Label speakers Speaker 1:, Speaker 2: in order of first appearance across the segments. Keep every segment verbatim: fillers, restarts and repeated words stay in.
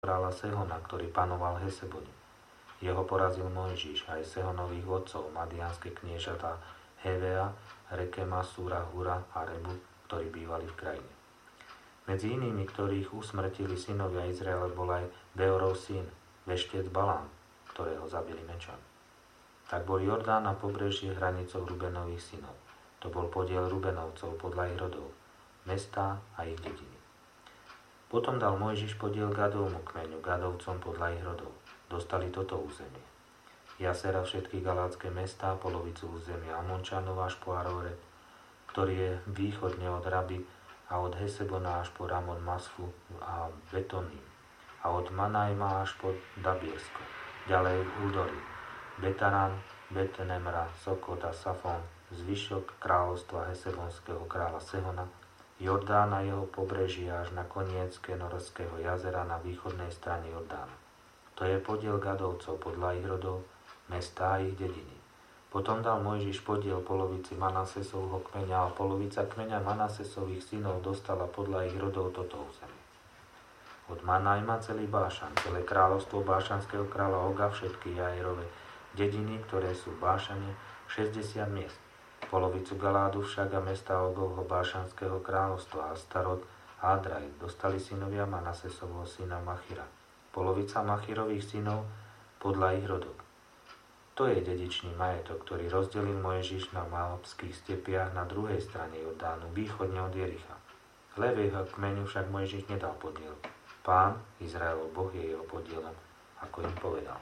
Speaker 1: kráľa Sehona, ktorý panoval v Hesebone. Jeho porazil Mojžiš aj Sehonových vodcov, madiánske kniežatá Hevea, Rekema, Súra, Hura a Rebu, ktorí bývali v krajine. Medzi inými, ktorých usmrtili synovia Izraela, bol aj Beorov syn, veštec Balám, ktorého zabili mečom. Tak bol Jordán na pobreží hranicou Rubenových synov. To bol podiel Rubenovcov podľa ich rodov, mestá a ich dediny. Potom dal Mojžiš podiel Gadovmu kmeňu, Gadovcom podľa ich rodov. Dostali toto územie. Jasera, všetky galátske mestá, polovicu územia Amončanov až po Aroret, ktorý je východne od Raby a od Hesebona až po Ramon Masfu a Betoním a od Manajma až po Dabiersko. Ďalej údory Betaran, Betenemra, Sokot a Safon, zvyšok kráľovstva Hesebonského kráľa Sehona, Jordán a jeho pobreží až na koniec Kenorského jazera na východnej strane Jordána. To je podiel Gadovcov podľa ich rodov, mestá a ich dediny. Potom dal Mojžiš podiel polovici Manasesovho kmeňa a polovica kmeňa Manasesových synov dostala podľa ich rodov toto územie. Od Manajma celý Bášan, celé kráľovstvo Bášanského kráľa Oga, všetky Jairove dediny, ktoré sú v Bášane, šesťdesiat miest. Polovicu Galádu však a mesta Ogovho Bášanského kráľovstva Astarot a Adraj dostali synovia Manasesovho syna Machira. Polovica Machirových synov podľa ich rodov. To je dedičný majetok, ktorý rozdelil Mojžiš na Moabských stepiach na druhej strane Jordánu, východne od Jericha. Leviho kmeňu však Mojžiš nedal podiel. Pán, Izraelov Boh, je jeho podielom, ako im povedal.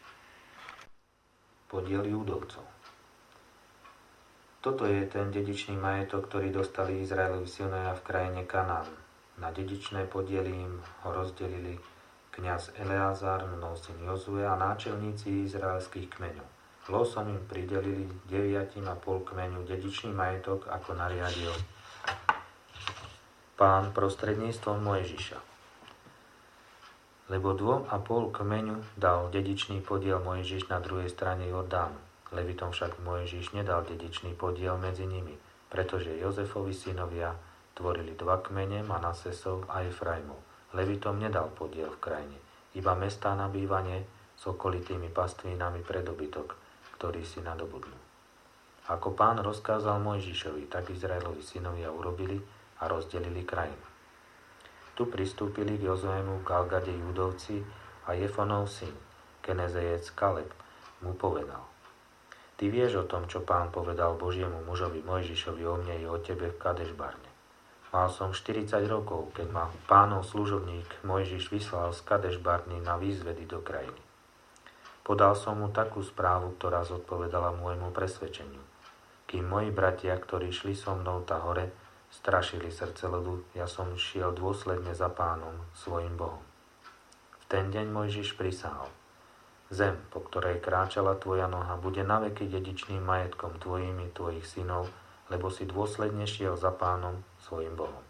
Speaker 1: Podiel Júdovcov. Toto je ten dedičný majetok, ktorý dostali Izraelovi synovia v krajine Kanán. Na dedičné podiely im ho rozdelili kňaz Eleazar, Nun syn Jozue a náčelníci izraelských kmeňov. Losom im pridelili deviatim a pol kmeňu dedičný majetok, ako nariadil Pán prostredníctvom Mojžiša. Lebo dvom a pol kmeňu dal dedičný podiel Mojžiš na druhej strane Jordánu. Levitom však Mojžiš nedal dedičný podiel medzi nimi, pretože Jozefovi synovia tvorili dva kmene, Manasesov a Efraimov. Levitom nedal podiel v krajine, iba mestá na bývanie s okolitými pastvínami pre dobytok, ktorý si nadobudnú. Ako Pán rozkázal Mojžišovi, tak Izraelovi synovia urobili a rozdelili krajinu. Tu pristúpili k Jozuemu v Galgade Júdovci a Jefonov syn, Kenezejec Kaleb, mu povedal: Ty vieš o tom, čo Pán povedal Božiemu mužovi Mojžišovi o mne i o tebe v Kadešbarne. Mal som štyridsať rokov, keď ma Pánov služobník Mojžiš vyslal z Kadešbarny na výzvedy do krajiny. Podal som mu takú správu, ktorá zodpovedala môjmu presvedčeniu. Kým moji bratia, ktorí šli so mnou tá hore, strašili srdce ľudu, ja som šiel dôsledne za Pánom, svojim Bohom. V ten deň Mojžiš prisahal: Zem, po ktorej kráčala tvoja noha, bude naveky dedičným majetkom tvojim i tvojich synov, lebo si dôsledne šiel za Pánom, svojim Bohom.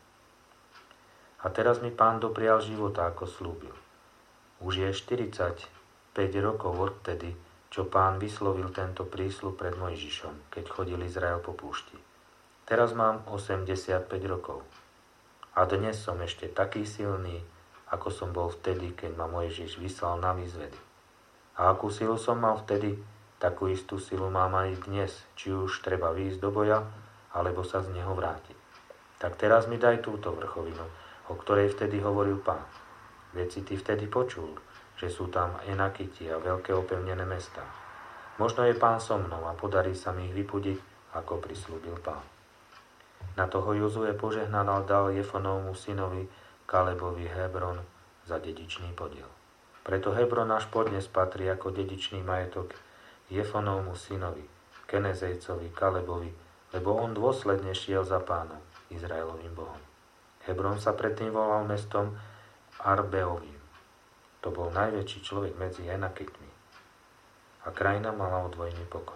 Speaker 1: A teraz mi Pán doprial života, ako slúbil. Už je štyridsaťpäť rokov odtedy, čo Pán vyslovil tento prísľub pred Mojžišom, keď chodil Izrael po púšti. Teraz mám osemdesiatpäť rokov. A dnes som ešte taký silný, ako som bol vtedy, keď ma Mojžiš vyslal na výzvedy. A akú silu som mal vtedy, takú istú silu mám aj dnes, či už treba výjsť do boja, alebo sa z neho vrátiť. Tak teraz mi daj túto vrchovinu, o ktorej vtedy hovoril Pán. Veď si ty vtedy počul, že sú tam Enakiti a veľké opevnené mestá. Možno je Pán so mnou a podarí sa mi ich vypudiť, ako prislúbil Pán. Na toho Jozue požehnal a dal Jefonovmu synovi Kalebovi Hebron za dedičný podiel. Preto Hebron až podnes patrí ako dedičný majetok Jefonovmu synovi, Kenezejcovi Kalebovi, lebo on dôsledne šiel za Pánom, Izraelovým Bohom. Hebron sa predtým volal mestom Arbeovým. To bol najväčší človek medzi Enakitmi. A krajina mala odvojný pokoj.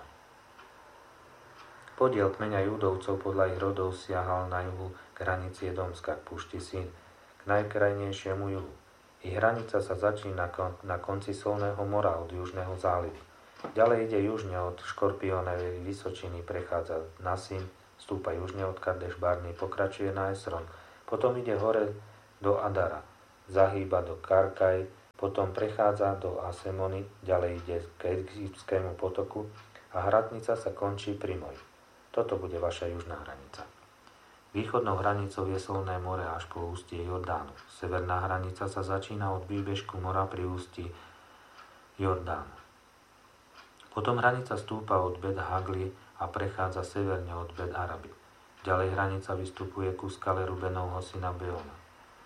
Speaker 1: Podiel kmeňa Júdovcov podľa ich rodov siahal na juhu k hranici Edomska, k púšti Sín, k najkrajnejšiemu juhu. Ich hranica sa začína na konci Solného mora od južného zálivu. Ďalej ide južne od Škorpiónovej vysočiny, prechádza na Sín, stúpa južne od Kadešbarny, pokračuje na Esron, potom ide hore do Adara, zahýba do Karkaj Potom prechádza do Asemony, ďalej ide k Egyptskému potoku a hradnica sa končí pri Moji. Toto bude vaša južná hranica. Východnou hranicou je Solné more až po ústie Jordánu. Severná hranica sa začína od výbežku mora pri ústí Jordánu. Potom hranica stúpa od Bet Hagli a prechádza severne od Bet Araby. Ďalej hranica vystupuje ku skale Rubenovho syna Beona.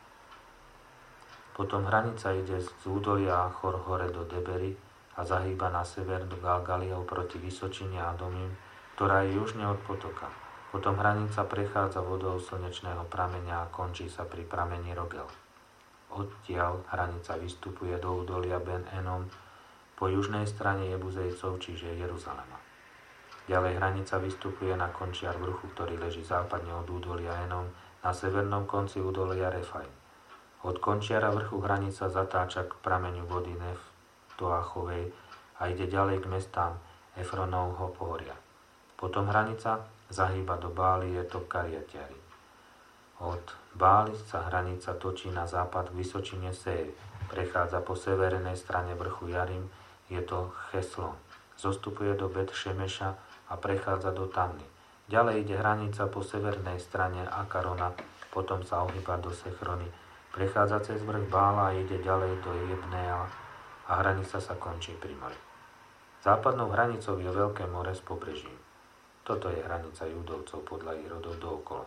Speaker 1: Potom hranica ide z údolia Achor hore do Debery a zahýba na sever do Galgaliov proti Vysočine Adomim, ktorá je južne od potoka. Potom hranica prechádza vodou slnečného prameňa a končí sa pri prameni Rogel. Odtiaľ hranica vystupuje do údolia Ben Enom po južnej strane Jebuzejcov, čiže Jeruzalema. Ďalej hranica vystupuje na končiar vrchu, ktorý leží západne od údolia Enom na severnom konci údolia Refaim. Od končiara vrchu hranica zatáča k prameňu vody Neftoachovej a ide ďalej k mestám Efronovho pohoria. Potom hranica zahýba do Báli, je to Kariatiari. Od Báli sa hranica točí na západ k Vysočine Seir. Prechádza po severnej strane vrchu Jarim, je to Cheslon. Zostupuje do Bet Šemeša a prechádza do Tamny. Ďalej ide hranica po severnej strane Akarona, potom sa ohýba do Sechrony. Prechádza cez vrch Bála a ide ďalej do Jebnea a hranica sa končí pri mori. Západnou hranicou je Veľké more s pobrežím. Toto je hranica Judovcov podľa ich rodov dookola.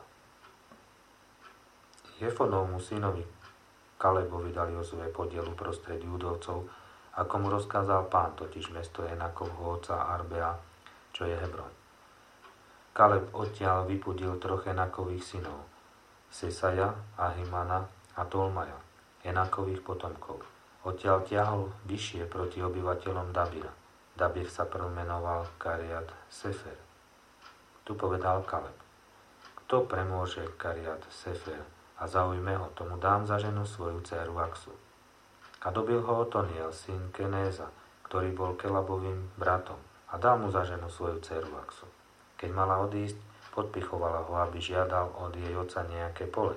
Speaker 1: Jefonovmu synovi Kalebovi dal Jozue podiel uprostred Judovcov, ako mu rozkázal Pán, totiž mesto Enakovho otca Arbea, čo je Hebron. Kaleb odtiaľ vypudil troch Enakových synov, Sesaja, Ahimana a Tolmaja, Enakových potomkov. Odtiaľ ťahol vyššie proti obyvateľom Dabira. Dabir sa prv menoval Kariat Sefer. Tu povedal Kaleb: kto premôže Kariat Sefer a zaujme ho, tomu dám za ženu svoju dcéru Aksu. A dobil ho Otoniel, syn Kenéza, ktorý bol Kelabovým bratom, a dal mu za ženu svoju dcéru Aksu. Keď mala odísť, podpichovala ho, aby žiadal od jej otca nejaké pole.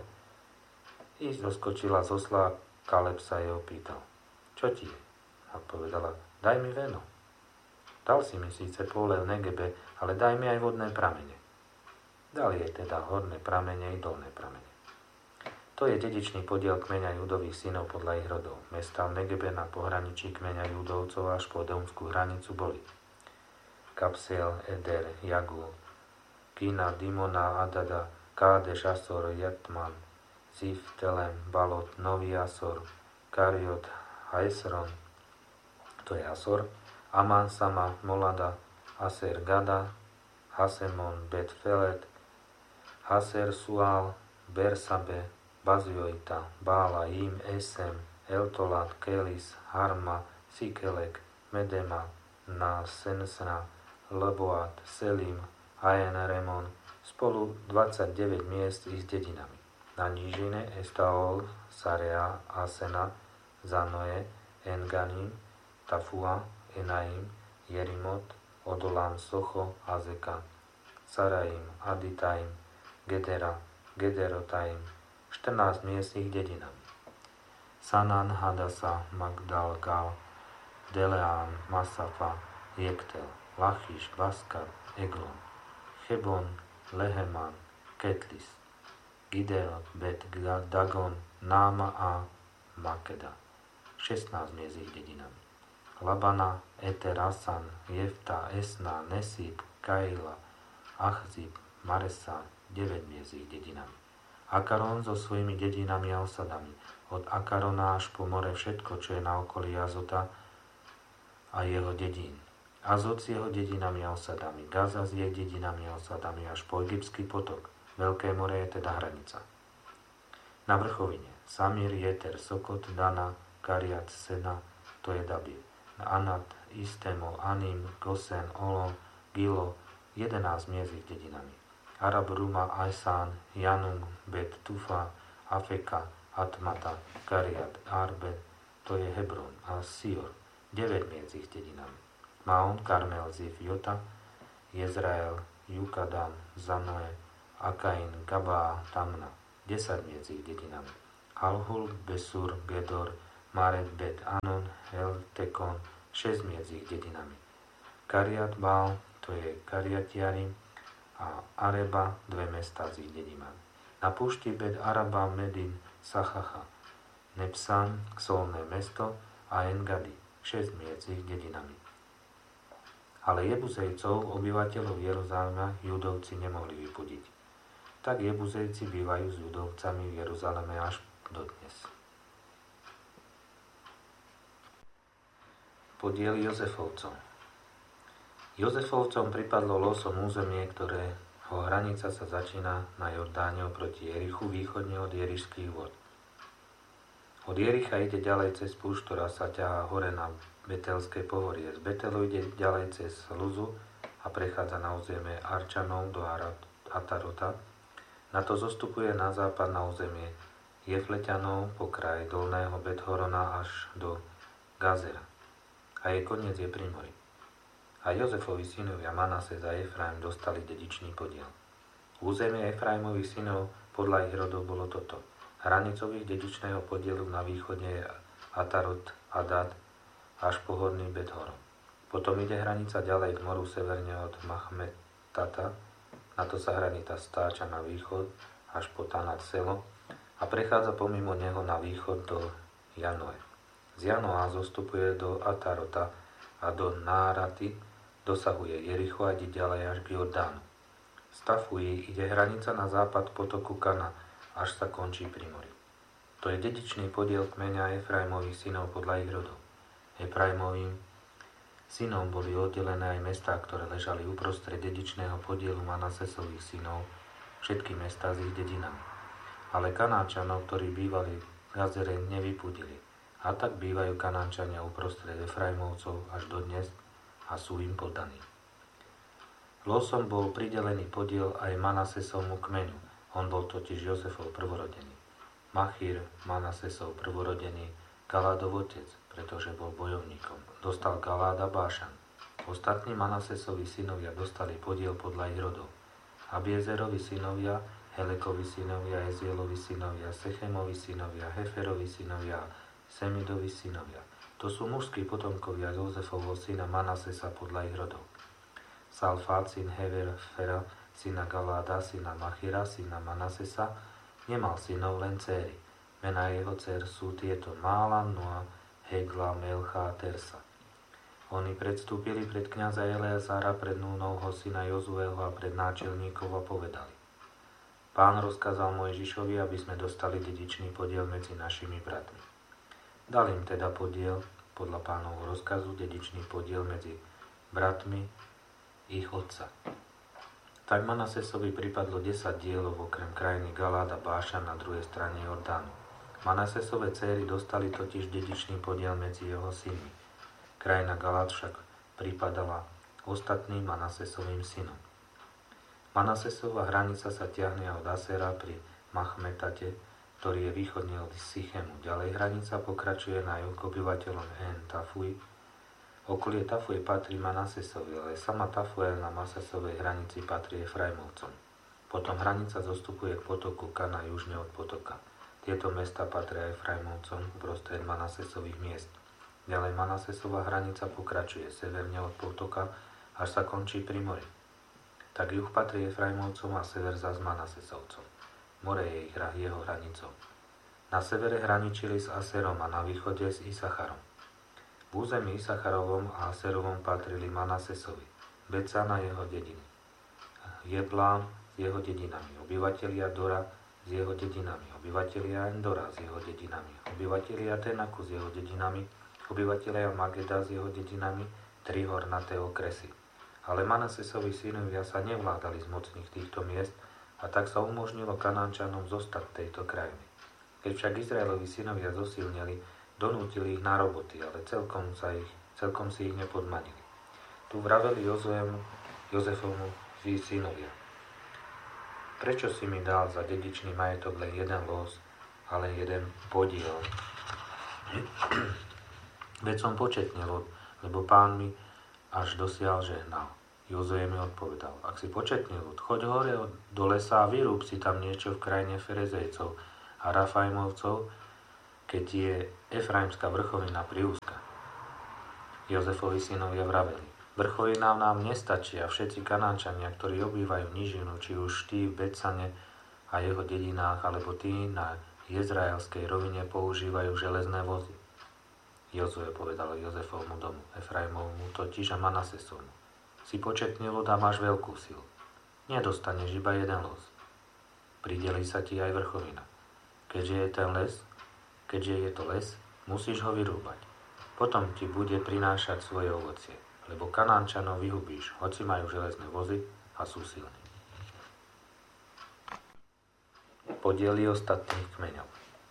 Speaker 1: I zoskočila z osla, Kaleb sa jej opýtal: čo ti je? A povedala: daj mi veno. Dal si mi síce pole v Negebe, ale daj mi aj vodné pramene. Dal jej teda horné pramene i dolné pramene. To je dedičný podiel kmeňa Judových synov podľa ich rodov. Mestá v Negebe na pohraničí kmeňa Judovcov až po Edomskú hranicu boli Kapsel, Eder, Jagul, Kina, Dimona, Adada, Kádeš, Asor, Jatman, Zif, Telem, Balot, Nový Asor, Kariot, Haesron, to je Asor, Aman, Sama, Molada, Aser, Gada, Hasemon, Bet-Felet, Haser, Sual, Bersabe, Bazioita, Bála, Im, Esem, Eltolat, Kelis, Harma, Sikelek, Medema, Nasensna, Leboat, Selim, Aen, Remon, spolu dvadsaťdeväť miest s dedinami. Na nížine Estaol, Sarea, Asena, Zanoe, Enganim, Tafua, Enaim, Jerimot, Odolam, Socho, Azeka, Saraim, Aditaim, Gedera, Gederotaim, štrnásť miest s ich dedinami. Sanan, Hadasa, Magdal, Gal, Deleán, Masafa, Jektel, Lachiš, Baskar, Eglon, Chebon, Leheman, Ketlis, Giderot, Bet, Dagon, Náma a Makeda. šestnásť miest s ich dedinami. Labana, Eter, Asan, Jefta, Esna, Nesib, Kaila, Achzib, Maresa, deväť miest s ich dedinami. Akaron so svojimi dedinami a osadami. Od Akarona až po more všetko, čo je na okolí Azota a jeho dedín. Azot s jeho dedinami a osadami. Gaza s jej dedinami a osadami až po Egyptský potok. Veľké more je teda hranica. Na vrchovine Samir, Jeter, Sokot, Dana, Kariat, Sena, to je Dabir. Anat, Istemo, Anim, Gosen, Olom, Gilo, jedenásť miest s ich dedinami. Arab, Ruma, Ajsán, Janum, Bet, Tufa, Afeka, Atmata, Kariat, Arbe, to je Hebron a Sior, deväť miest s ich dedinami. Maon, Karmel, Zif, Jota, Jezrael, Jukadam, Zanoe, Akain, Gabá, Tamna, desať miest s ich dedinami. Halhul, Besur, Gedor, Maret, Bet Anon, Eltekon, šesť miest s ich dedinami. Kariat Baal, to je Kariatiarim, a Areba, dve mestá s ich dedinami. Na púšti Bet Araba, Medin, Sachacha, Nepsan, solné mesto, a Engadi, šesť miest s ich dedinami. Ale Jebuzejcov, obyvateľov Jeruzalema, Judovci nemohli vypudiť. Tak Jebuzejci bývajú s Judovcami v Jeruzaleme až dodnes. Podiel Jozefovcov. Jozefovcom pripadlo losom územie, ktoré ho hranica sa začína na Jordáne oproti Jerichu, východne od Jerišských vod. Od Jericha ide ďalej cez púšť, ktorá sa ťahá hore na Betelské pohorie. Z Betelu ide ďalej cez Luzu a prechádza na územie Arčanov do Atarota. Na to zostupuje na západ na územie Jefleťanov po kraji dolného Bethorona až do Gazera. A jej koniec je pri mori. A Jozefovi synovia Manases a Efraim dostali dedičný podiel. Územie Efraimových synov podľa ich rodov bolo toto. Hranicou ich dedičného podielu na východe je Atarot, Adad, až po horný Bethoron. Potom ide hranica ďalej k moru severne od Machmetata, na to sa hranica stáča na východ až po Tanat Selo a prechádza pomimo neho na východ do Janoe. Z Janoa zostupuje do Atarota a do Náraty, dosahuje Jericho a ide ďalej až k Jordánu. Z Tafuji ide hranica na západ potoku Kana, až sa končí pri mori. To je dedičný podiel kmeňa Efraimových synov podľa ich rodov. Efraimovým synom boli oddelené aj mestá, ktoré ležali uprostred dedičného podielu Manasesových synov, všetky mestá s ich dedinami. Ale Kanáčanov, ktorí bývali v Gazere, nevypudili. A tak bývajú Kanáčania uprostred Efraimovcov až dodnes a sú im poddaní. Losom bol pridelený podiel aj Manasesovmu kmeňu. On bol totiž Jozefov prvorodený. Machír, Manasesov prvorodený, Galádov otec, pretože bol bojovníkom. Dostal Galáda Bášan. Ostatní Manasesovi synovia dostali podiel podľa ich rodov. Abiezerovi synovia, Helekovi synovia, Ezielovi synovia, Sechemovi synovia, Heferovi synovia, Semidovi synovia. To sú mužskí potomkovia Jozefovho syna Manasesa podľa ich rodov. Salfát, syn Hever, Fera, syna Galáda, syna Machira, syna Manasesa, nemal synov, len céry. Mená jeho dcer sú tieto: Mála, Noa, Hegla, Melcha a Tersa. Oni predstúpili pred kňaza Eleazára, pred Núnovho syna Jozueho a pred náčelníkov a povedali: Pán rozkázal Mojžišovi, aby sme dostali dedičný podiel medzi našimi bratmi. Dal im teda podiel, podľa pánovho rozkazu, dedičný podiel medzi bratmi ich otca. Tak Manasesovi pripadlo desať dielov okrem krajiny Galád a Bášan na druhej strane Jordánu. Manasesove céry dostali totiž dedičný podiel medzi jeho synmi. Krajina Galád však pripadala ostatným Manasesovým synom. Manasesova hranica sa ťahne od Asera pri Machmetate, ktorý je východne od Sychemu. Ďalej hranica pokračuje na juh obyvateľom En Tafuj. Okolie Tafuje patrí Manasesovi, ale sama Tafuje na Manasesovej hranici patrí Efraimovcom. Potom hranica zostupuje k potoku Kana južne od potoka. Tieto mesta patria Efraimovcom uprostred Manasesových miest. Ďalej Manasesova hranica pokračuje severne od potoka, až sa končí pri mori. Tak juh patrí Efraimovcom a sever zas Manasesovcom. More je ich jeho hranicou. Na severe hraničili s Aserom a na východe s Isacharom. V území Isacharovom a Aserovom patrili Manasesovi, Becan a jeho dediny, Jeblám s jeho dedinami, obyvatelia Dora s jeho dedinami, obyvatelia Endora s jeho dedinami, obyvatelia Tenaku s jeho dedinami, obyvatelia Mageda s jeho dedinami, tri hornaté okresy. Ale Manasesovi synovia sa nevládali z mocných týchto miest a tak sa umožnilo Kanánčanom zostať v tejto krajine. Keď však Izraelovi synovia zosilneli, donútili ich na roboty, ale celkom, sa ich, celkom si ich nepodmanili. Tu vraveli Jozuemu, Jozefovmu synovia: Prečo si mi dal za dedičný majetok len jeden los, ale jeden podiel? Veď som početnil, lebo pán mi až dosiaľ žehnal. Jozue mi odpovedal: Ak si početný ľud, choď hore do lesa a vyrúb si tam niečo v krajine Ferezejcov a Rafajmovcov, keď je Efraimská vrchovina priúzka. Jozefovi synovia vraveli: vrchovina nám nestačí a všetci Kanánčania, ktorí obývajú nížinu, či už tí v Betsane a jeho dedinách, alebo tí na Jezraelskej rovine používajú železné vozy. Jozue povedal Jozefovmu domu, Efraimovmu totiž a Manasesovmu: si početný ľud a máš veľkú silu. Nedostaneš iba jeden los. Prideli sa ti aj vrchovina. Keďže je ten les, keďže je to les, musíš ho vyrúbať. Potom ti bude prinášať svoje ovocie, lebo Kanánčanov vyhubíš, hoci majú železné vozy a sú silní. Podiely ostatných kmeňov.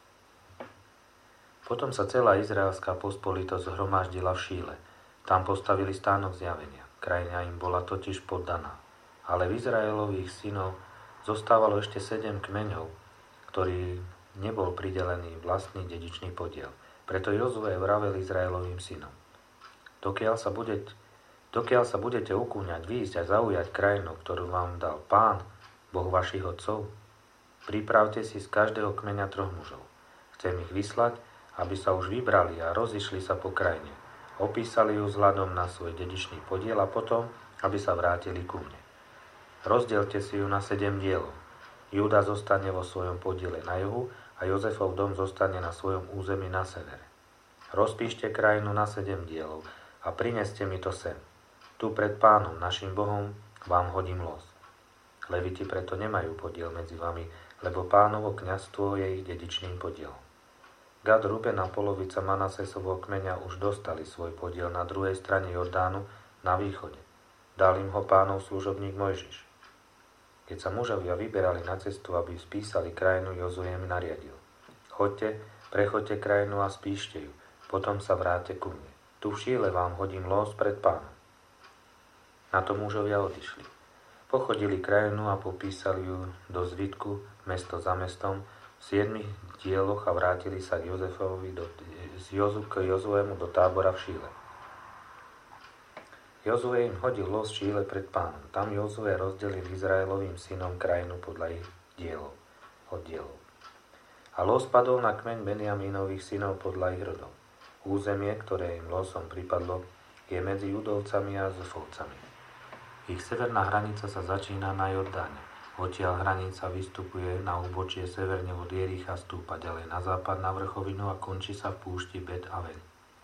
Speaker 1: Potom sa celá izraelská pospolitosť zhromaždila v Šíle. Tam postavili stánok zjavenia. Krajina im bola totiž poddaná. Ale v Izraelových synov zostávalo ešte sedem kmeňov, ktorý nebol pridelený vlastný dedičný podiel. Preto Jozue vravel Izraelovým synom: Dokiaľ sa, budete, dokiaľ sa budete ukúňať, výjsť a zaujať krajinu, ktorú vám dal Pán, Boh vašich otcov, pripravte si z každého kmeňa troch mužov. Chcem ich vyslať, aby sa už vybrali a rozišli sa po krajine. Opísali ju vzhľadom na svoj dedičný podiel a potom, aby sa vrátili ku mne. Rozdielte si ju na sedem dielov. Júda zostane vo svojom podiele na juhu a Jozefov dom zostane na svojom území na severe. Rozpíšte krajinu na sedem dielov a prineste mi to sem. Tu pred Pánom, našim Bohom, vám hodím los. Leviti preto nemajú podiel medzi vami, lebo Pánovo kňazstvo je ich dedičným podielom. Gad, Ruben a polovica Manasesovho kmeňa už dostali svoj podiel na druhej strane Jordánu na východe. Dal im ho Pánov služobník Mojžiš. Keď sa mužovia vyberali na cestu, aby spísali krajinu, Jozue im nariadil: Choďte, prechoďte krajinu a spíšte ju, potom sa vráte ku mne. Tu v Šíle vám hodím los pred Pánom. Na to mužovia odišli. Pochodili krajinu a popísali ju do zvitku, mesto za mestom, v siedmich dieloch a vrátili sa k Jozefovi do, z Jozu k Jozuemu do tábora v Šíle. Jozue im hodil los v Šíle pred Pánom. Tam Jozue rozdelil Izraelovým synom krajinu podľa ich dielov, oddielov. A los padol na kmeň Benjamínových synov podľa ich rodov. Územie, ktoré im losom pripadlo, je medzi Judovcami a Jozefovcami. Ich severná hranica sa začína na Jordáne. Odtiaľ hranica vystupuje na úbočie severne od Jericha, stúpa ďalej na západ na vrchovinu a končí sa v púšti Bet Aven.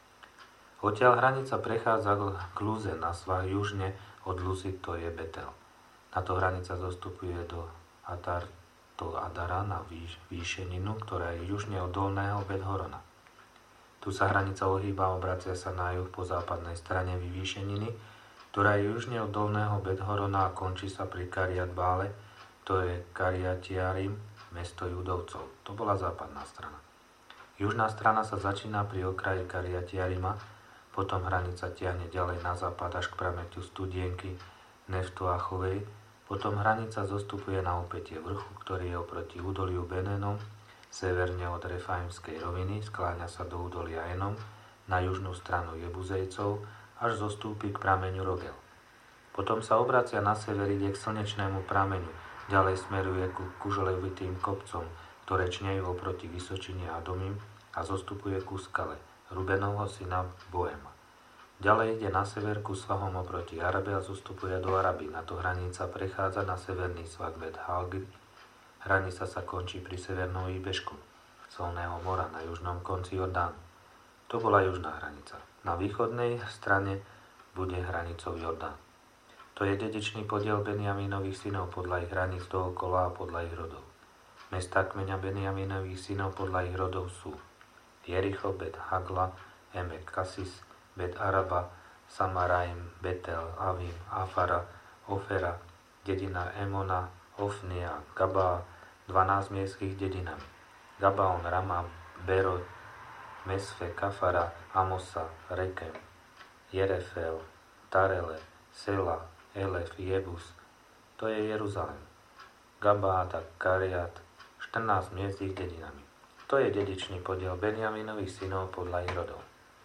Speaker 1: Odtiaľ hranica prechádza k Luze na svah južne od Luzy, to je Betel. Táto hranica zostupuje do Atar, do Adara na výš, výšeninu, ktorá je južne od dolného Bet Horona. Tu sa hranica ohýba a obracia sa na juh po západnej strane vyvýšeniny, ktorá je južne od dolného Bet Horona a končí sa pri Kariat Bále, to je Kariatiarim, mesto Judovcov. To bola západná strana. Južná strana sa začína pri okraji Kariatiarima, potom hranica tiahne ďalej na západ až k prameťu Studienky, Neftoachovej, potom hranica zostupuje na opätie vrchu, ktorý je oproti údoliu Benenom, severne od Refaimskej roviny, skláňa sa do údolia Enom, na južnú stranu Jebuzejcov, až zostúpi k prameňu Rogel. Potom sa obracia na sever, ide k slnečnému prameňu, ďalej smeruje ku kuželevitým kopcom, ktoré čnejú oproti Vysočine Adomim a zostupuje ku skale Rubenovho syna Boema. Ďalej ide na sever ku svahom oproti Arabe a zostupuje do Araby. Na to hranica prechádza na severný svah Bet Halgri. Hranica sa končí pri severnom výbežku Solného mora na južnom konci Jordánu. To bola južná hranica. Na východnej strane bude hranicou Jordán. To je dedičný podiel Benjamínových synov podľa ich hraníc dookola a podľa ich rodov. Mestá kmeňa Benjamínových synov podľa ich rodov sú Jericho, Bet Hagla, Emek Kasis, Bet Araba, Samaraim, Betel, Avim, Afara, Ofera, dedina Emona, Ofnia, Gabá, dvanásť miestských dedinami. Gabaon, Rama, Berod, Mesfe, Kafara, Amosa, Rekem, Jerefel, Tarele, Sela, Elef, Jebus, to je Jeruzalém. Gabáta, Kariat, štrnásť miest ich dedinami. To je dedičný podiel Benjamínových synov podľa ich rodov.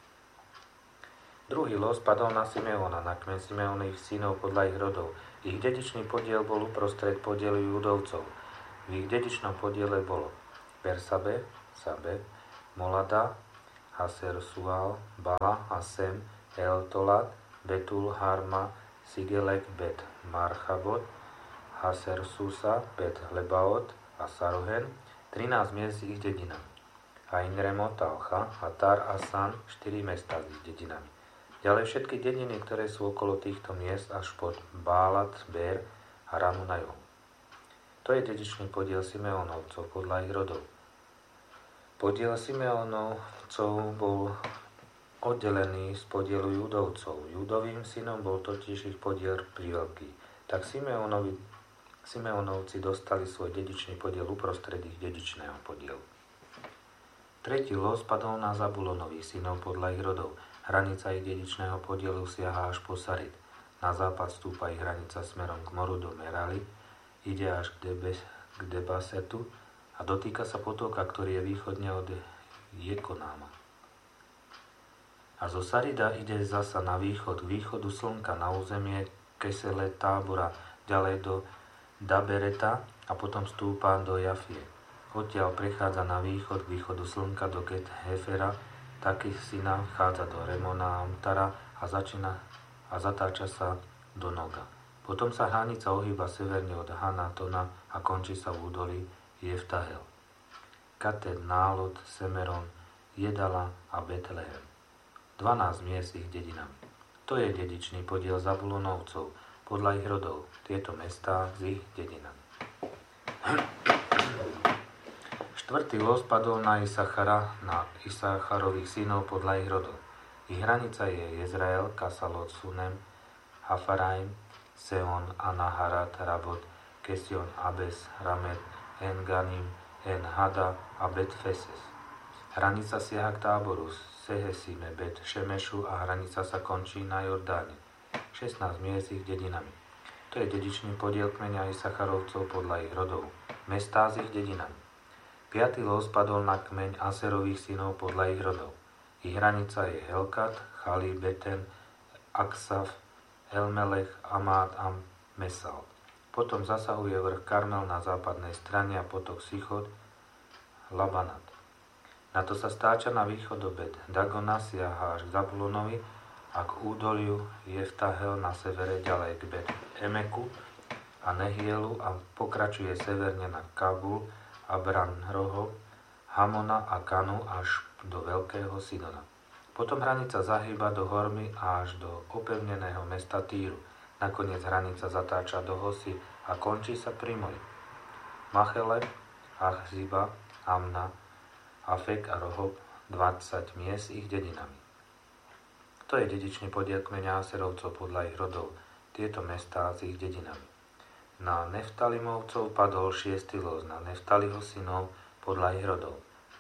Speaker 1: Druhý los padol na Simeona, na kmeň Simeonových synov podľa ich rodov. Ich dedičný podiel bol uprostred podielu Judovcov. V ich dedičnom podiele bolo Bersabe, Sabe, Molada, Haser Sual, Bala, Hasem, Eltolat, Betul, Harma, Sigelek, Bet Marchabot, Haser Susa, Bet Lebaot a Sarohen, trinásť miest s ich dedinami. A Inremot, Alcha, Hatar, Asan, štyri mestá s ich dedinami. Ďalej všetky dediny, ktoré sú okolo týchto miest až pod Bálat, Bér a Ramu na juhu. To je dedičný podiel Simeónovcov podľa ich rodov. Podiel Simeónovcov bol oddelený z podielu Judovcov. Judovým synom bol totiž ich podiel priveľký. Tak Simeónovi, Simeónovci dostali svoj dedičný podiel uprostred ich dedičného podielu. Tretí los padol na Zabulonových synov podľa ich rodov. Hranica ich dedičného podielu siaha až po Sarid. Na západ stúpa ich hranica smerom k moru do Merali, ide až k, Debe, k Debasetu a dotýka sa potoka, ktorý je východne od Jekonáma. A zo Sarida ide zasa na východ, k východu slnka na územie Kesele Tábora, ďalej do Dabereta a potom stúpa do Jafie. Odtiaľ prechádza na východ, k východu slnka do Get Hefera, taký syna vchádza do Remona Amtara a začína a zatáča sa do Noga. Potom sa hranica ohýba severne od Hanatona a končí sa v údolí Jeftahel. Kated, Nálot, Semeron, Jedala a Betlehem. dvanásť miest ich dedinami. To je dedičný podiel Zabulonovcov podľa ich rodov. Tieto mestá s ich dedinami. Štvrtý los padol na Isachara, na Isacharových synov podľa ich rodov. Ich hranica je Jezrael, Kasalot, Sunem, Hafaraim, Seon, Anaharat, Rabot, Kesion, Abes, Ramet, En-Ganim, En-Hada a Bet-Feses. Hranica siaha k Táboru, Sehesime, Bet-Šemešu a hranica sa končí na Jordáne. šestnásť miest ich dedinami. To je dedičný podiel kmeňa Isacharovcov podľa ich rodov. Mestá s ich dedinami. Piatý los padol na kmeň Aserových synov podľa ich rodov. Ich hranica je Helkat, Chali, Beten, Aksaf, Elmelech, Amát a Mesal. Potom zasahuje vrch Karmel na západnej strane a potok Sichot, Labanat. Na to sa stáča na východ do Bet Dagona, siaha až k Zabulonovi a k údoliu Jeftahel na severe ďalej k Bet Emeku a Nehielu a pokračuje severne na Kabul a Branroho, Hamona a Kanu až do Veľkého Sidona. Potom hranica zahýba do Hormy a až do opevneného mesta Týru. Nakoniec hranica zatáča do Hosy a končí sa pri mori. Machele, Achziba, Amna, Afek a Rohob, dvadsať miest ich dedinami. To je dedičný podiel kmeňa Aserovcov podľa ich rodov. Tieto mestá s ich dedinami. Na Neftalimovcov padol šiestý los, na Neftaliho synov podľa ich rodov.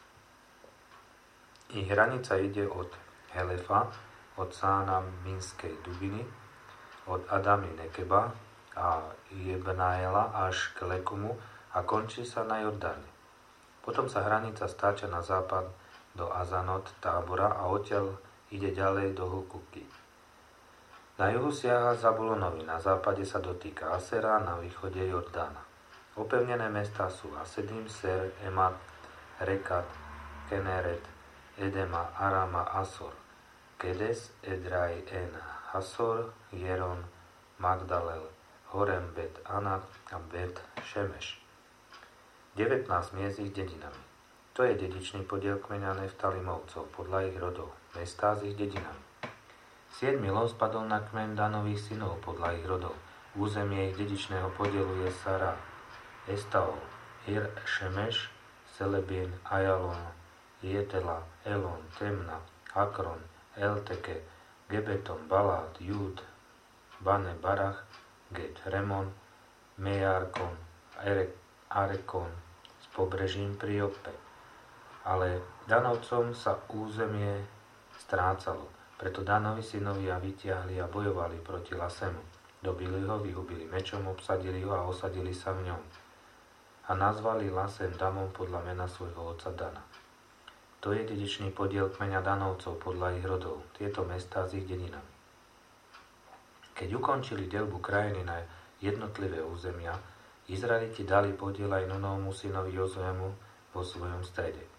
Speaker 1: Ich hranica ide od Helefa, od Sána Minskej Dubiny, od Adamy Nekeba a Jebnaela až k Lekumu a končí sa na Jordáne. Potom sa hranica stáča na západ do Azanot Tábora a odtiaľ ide ďalej do Hukuky. Na juhu siaha Zabulonovi, na západe sa dotýka Asera, na východe Jordána. Opevnené mestá sú Asedim, Ser, Emat, Rekat, Keneret, Edema, Arama, Asor, Kedes, Edraj, En, Hasor, Jeron, Magdalel, Horem, Bet Anat a Bet Šemeš. devätnásť miest ich dedinami. To je dedičný podiel kmeňa Neftalimovcov podľa ich rodov. Mestá s ich dedinami. Siedmy los padol na kmeň Danových synov podľa ich rodov. Územie ich dedičného podielu je Sara, Estaol, Ir, Šemeš, Selebin, Ajalon, Jetela, Elon, Temna, Akron, Elteke, Gebeton, Balát, Júd, Bane, Barach, Get, Remon, Mejarkon, Erek, Arekon s pobrežím pri Joppe. Ale Danovcom sa územie strácalo, preto Danovi synovia vytiahli a bojovali proti Lasemu. Dobili ho, vyhubili mečom, obsadili ho a osadili sa v ňom. A nazvali Lasem Damom podľa mena svojho otca Dana. To je dedičný podiel kmeňa Danovcov podľa ich rodov, tieto mestá s ich dedinami. Keď ukončili deľbu krajiny na jednotlivé územia, Izraeliti dali podiel aj Nunovmu synovi Jozuemu vo svojom strede.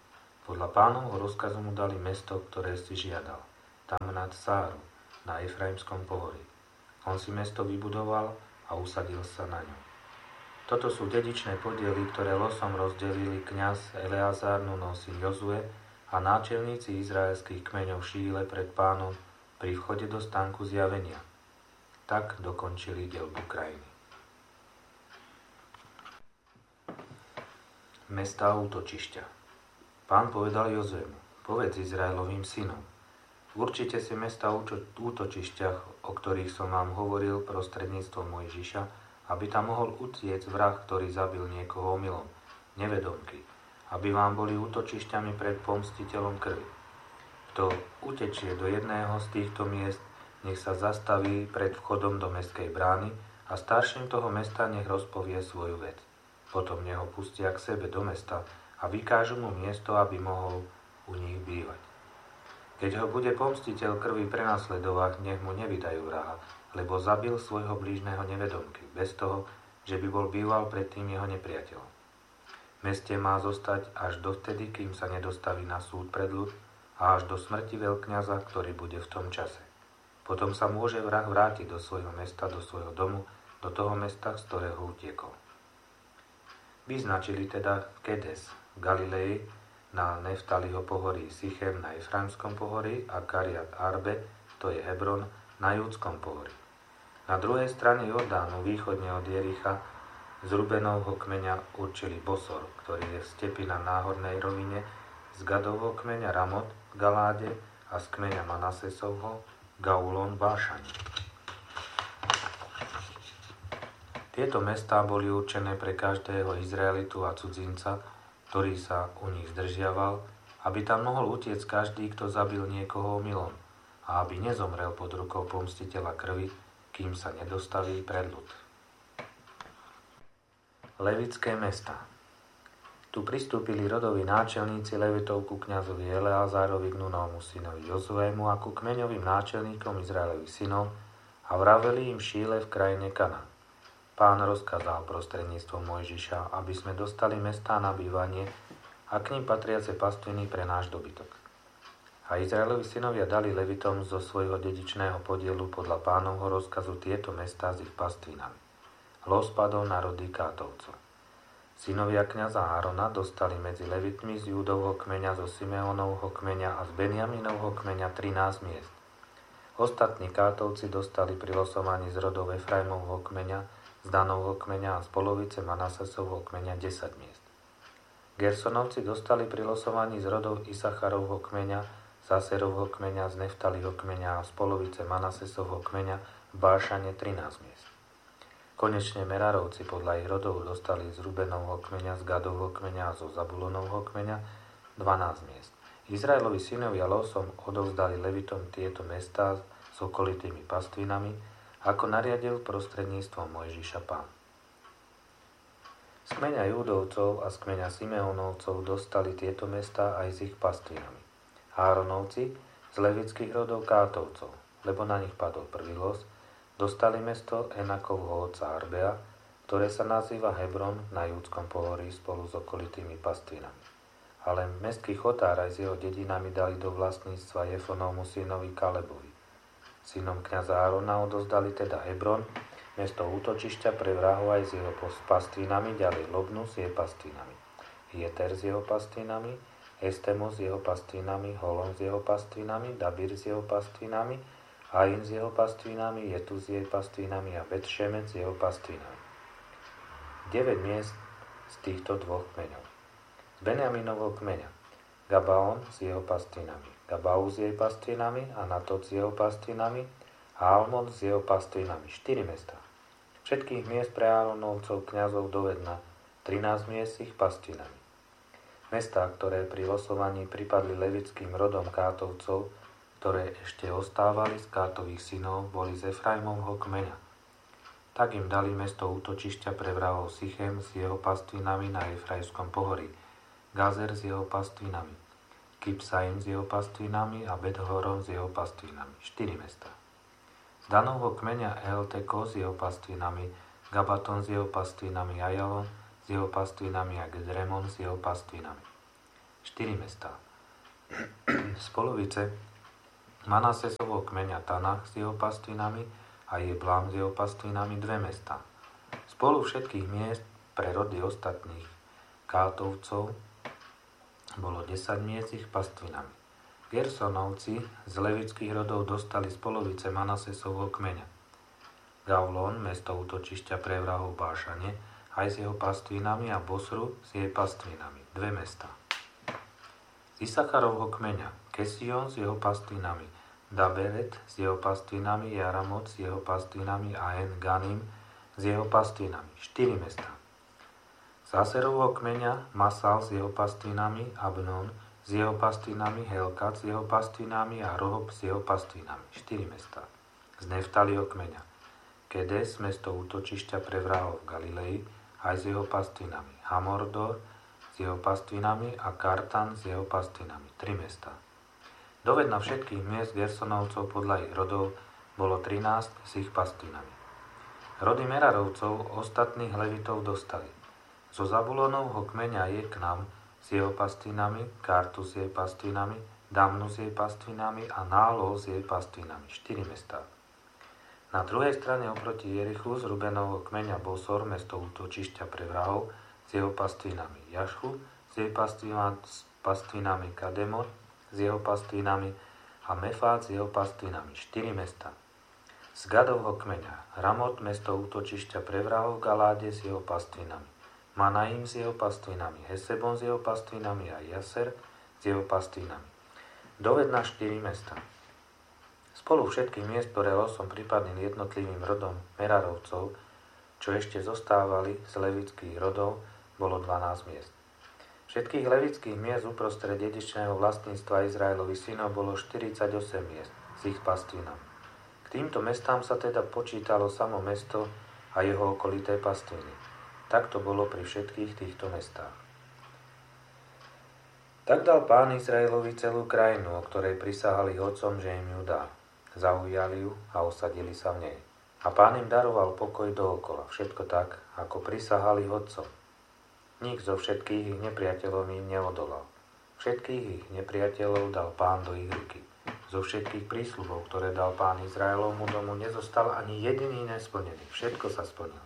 Speaker 1: Podľa Pánovho rozkazu mu dali mesto, ktoré si žiadal, Tamnat Sáru, na Efraimskom pohorí. On si mesto vybudoval a usadil sa na ňom. Toto sú dedičné podiely, ktoré losom rozdelili kňaz Eleazar, Núnov syn Jozue a náčelníci izraelských kmeňov v Šíle pred Pánom pri vchode do stánku zjavenia. Tak dokončili deľbu krajiny. Mestá útočišťa. Pán povedal Jozuemu: povedz Izraelovým synom: určite si mestá útočišťach, o ktorých som vám hovoril prostredníctvom Mojžiša, aby tam mohol utiecť vrah, ktorý zabil niekoho omylom, nevedomky, aby vám boli útočišťami pred pomstiteľom krvi. Kto utečie do jedného z týchto miest, nech sa zastaví pred vchodom do mestskej brány a starším toho mesta nech rozpovie svoju vec. Potom neho pustia k sebe do mesta a vykážu mu miesto, aby mohol u nich bývať. Keď ho bude pomstiteľ krvi prenasledovať, nech mu nevydajú vraha, lebo zabil svojho blížneho nevedomky, bez toho, že by bol býval predtým jeho nepriateľom. V meste má zostať až dovtedy, kým sa nedostaví na súd pred ľud a až do smrti veľkňaza, ktorý bude v tom čase. Potom sa môže vrah vrátiť do svojho mesta, do svojho domu, do toho mesta, z ktorého utiekol. Vyznačili teda Kedes v Galilei, na Neftaliho pohorí, Sichem na Efraimskom pohorí a Kariat Arbe, to je Hebron, na Júdskom pohorí. Na druhej strane Jordánu, východne od Jericha, z Rubenovho kmeňa určili Bosor, ktorý je v stepi na náhornej rovine, z Gadovho kmeňa Ramot v Galáde a z kmeňa Manasesovho Gaulon v Bášani. Tieto mestá boli určené pre každého Izraelitu a cudzinca, ktorý sa u nich zdržiaval, aby tam mohol utiecť každý, kto zabil niekoho omylom, a aby nezomrel pod rukou pomstiteľa krvi, kým sa nedostaví pred ľud. Levické mestá. Tu pristúpili rodoví náčelníci Levitov ku kňazovi Eleazárovi, k Núnovmu synovi Jozuému a ku kmeňovým náčelníkom Izraelových synov a vraveli im v Šíle v krajine Kanán: Pán rozkázal prostredníctvom Mojžiša, aby sme dostali mestá na bývanie a k nim patriace pastviny pre náš dobytok. A Izraelovi synovia dali Levitom zo svojho dedičného podielu podľa Pánovho rozkazu tieto mestá s ich pastvinami. Los padol na rody Kátovcov. Synovia kňaza Árona dostali medzi Levitmi z Júdovho kmeňa, zo Simeónovho kmeňa a z Benjaminovho kmeňa trinásť miest. Ostatní Kátovci dostali pri losovaní z rodov Efraimovho kmeňa, z Danovho kmeňa a z polovice Manasesovho kmeňa desať miest. Gersonovci dostali pri losovaní z rodov Isacharovho kmeňa, z Aserovho kmeňa, z Neftaliho kmeňa a z polovice Manasesovho kmeňa v Bášane trinásť miest. Konečne Merarovci podľa ich rodov dostali z Rubenovho kmeňa, z Gadovho kmeňa a zo Zabulonovho kmeňa dvanásť miest. Izraelovi synovia losom odovzdali Levitom tieto mestá s okolitými pastvinami, ako nariadil prostredníctvom Mojžiša Pán. Z kmeňa Júdovcov a z kmeňa Simeónovcov dostali tieto mestá aj s ich pastvinami. Áronovci z levických rodov Kátovcov, lebo na nich padol prvý los, dostali mesto Enakovho otca Arbea, ktoré sa nazýva Hebron na Júdskom pohorí spolu s okolitými pastvinami. Ale mestský chotár aj s jeho dedinami dali do vlastníctva Jefonovmu synovi Kalebovi. Synom kňaza Árona odozdali teda Hebron, mesto útočišťa pre vrahov aj s jeho pastvinami, ďalej Lobnu s jej pastvinami, Jeter s jeho pastvinami, Estemos s jeho pastvinami, Holon s jeho pastvinami, Dabir s jeho pastvinami, Ain s jeho pastvinami, Jetu s jej pastvinami a Bet-Šemec s jeho pastvinami. deväť miest z týchto dvoch kmeňov. Z Benjaminovho kmeňa Gabaon s jeho pastvinami, Gabau s jej pastvinami, Anatot s jeho pastvinami a Almon s jeho pastvinami. štyri mestá. Všetkých miest pre Áronovcov kňazov dovedna, trinásť miest s ich pastvinami. Mestá, ktoré pri losovaní pripadli levickým rodom Kátovcov, ktoré ešte ostávali z Kátových synov, boli z Efraimovho kmeňa. Tak im dali mesto útočišťa pre vrahov Sichem s jeho pastvinami na Efraimskom pohorí, Gazer s jeho pastvinami, Kipsaim s jeho pastvinami a Bet-Horon s jeho pastvinami. štyri mestá. Z Danovho kmeňa Elteko s jeho pastvinami, Gabaton s jeho pastvinami, Ajalon s jeho pastvinami a Gedremon s jeho pastvinami. štyri mestá. Z polovice Manasesovho kmeňa Tanach s jeho pastvinami a Jeblám s jeho pastvinami dve mestá. Spolu všetkých miest pre rody ostatných Kátovcov bolo desať miest ich pastvinami. Gersonovci z levických rodov dostali z polovice Manasesovho kmeňa Gavlón, mesto útočišťa pre vrahov Bášane, aj s jeho pastvinami, a Bosru s jej pastvinami, dve mestá. Z Isacharovho kmeňa Kesion s jeho pastvinami, Daberet s jeho pastvinami, Jaramot s jeho pastvinami a En Ganim s jeho pastvinami, štyri mestá. Z Aserovho kmeňa Masal s jeho pastvinami, Abnon s jeho pastvinami, Helkat s jeho pastvinami a Rohob s jeho pastvinami, štyri mestá. Z Neftaliho kmeňa Kedes, mesto útočišťa pre vrahov v Galilei, aj s jeho pastvinami, Hamordor s jeho pastvinami a Kartan s jeho pastvinami, tri mestá. Dovedna všetkých miest Gersonovcov podľa ich rodov bolo trinásť s ich pastvinami. Rody Merarovcov ostatných levitov dostali zo Zabulonovho kmeňa Jeknam s jeho pastvinami, Kartu s jej pastvinami, Damnu s jej pastvinami a Nálol s jej pastvinami, štyri mestá. Na druhej strane oproti Jerichu z Rubenovho kmeňa Bosor, mesto útočišťa pre vrahov, s jeho pastvinami, Jašu s jej pastvinami, Kademot s jeho pastvinami a Mefát s jeho pastvinami, štyri mestá. Z Gadovho kmeňa Ramot, mesto útočišťa pre vrahov v Galáde s jeho pastvinami, Manaim s jeho pastvinami, Hesebon s jeho pastvinami a Jaser s jeho pastvinami. Dovedna štyri mestá. Spolu všetkých miest, ktoré losom pripadli jednotlivým rodom Merarovcov, čo ešte zostávali z levických rodov, bolo dvanásť miest. Všetkých levických miest uprostred dedičného vlastníctva Izraelových synov bolo štyridsaťosem miest s ich pastvinami. K týmto mestám sa teda počítalo samo mesto a jeho okolité pastviny. Tak to bolo pri všetkých týchto mestách. Tak dal Pán Izraelovi celú krajinu, o ktorej prisahali otcom, že im ju dá. Zaujali ju a osadili sa v nej. A Pán im daroval pokoj dookola, všetko tak, ako prisahali otcom. Nik zo všetkých ich nepriateľov im neodolal. Všetkých ich nepriateľov dal Pán do ich ruky. Zo všetkých prísľubov, ktoré dal Pán Izraelovmu domu, nezostal ani jediný nesplnený. Všetko sa splnilo.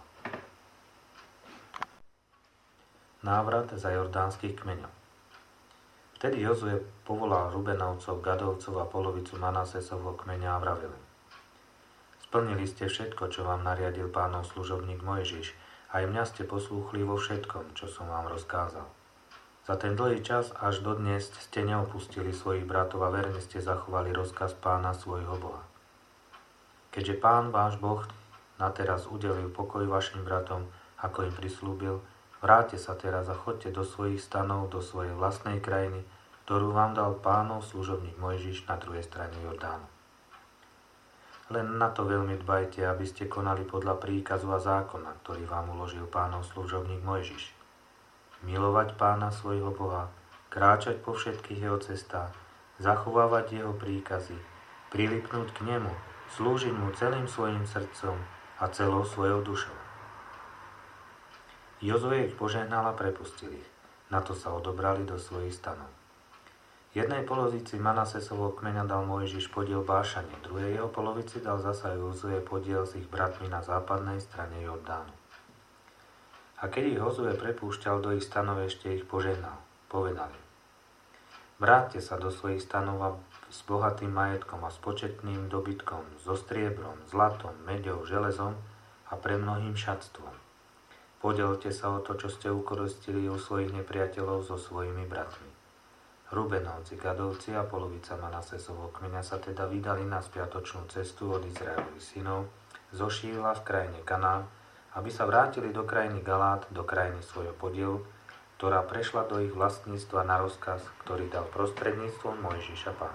Speaker 1: Návrat za jordánskych kmeňov. Vtedy Jozue povolal Rubenovcov, Gadovcov a polovicu Manasesovho kmeňa a vravil: Splnili ste všetko, čo vám nariadil Pánov služobník Mojžiš, aj mňa ste poslúchli vo všetkom, čo som vám rozkázal. Za ten dlhý čas až dodnes ste neopustili svojich bratov a verne ste zachovali rozkaz Pána svojho Boha. Keďže Pán váš Boh nateraz udelil pokoj vašim bratom, ako im prislúbil, vráťte sa teraz a choďte do svojich stanov, do svojej vlastnej krajiny, ktorú vám dal Pánov služobník Mojžiš na druhej strane Jordánu. Len na to veľmi dbajte, aby ste konali podľa príkazu a zákona, ktorý vám uložil Pánov služobník Mojžiš. Milovať Pána svojho Boha, kráčať po všetkých jeho cestách, zachovávať jeho príkazy, prilipnúť k nemu, slúžiť mu celým svojim srdcom a celou svojou dušou. Jozue ich požehnal a prepustil ich. Na to sa odobrali do svojich stanov. Jednej polovici Manasesovho kmeňa dal Mojžiš podiel Bášane, druhej jeho polovici dal zasa Jozue podiel s ich bratmi na západnej strane Jordánu. A keď ich Jozue prepúšťal do ich stanov, ešte ich požehnal. Povedali: Vráťte sa do svojich stanov a s bohatým majetkom a s početným dobytkom, so striebrom, zlatom, meďou, železom a premnohým šatstvom. Podelte sa o to, čo ste ukoristili u svojich nepriateľov so svojimi bratmi. Rubenovci, Gadovci a polovica Manasesovho kmeňa sa teda vydali na spiatočnú cestu od Izraelových synov zo Šíla v krajine Kanán, aby sa vrátili do krajiny Galát, do krajiny svojho podielu, ktorá prešla do ich vlastníctva na rozkaz, ktorý dal prostredníctvom Mojžiša Pán.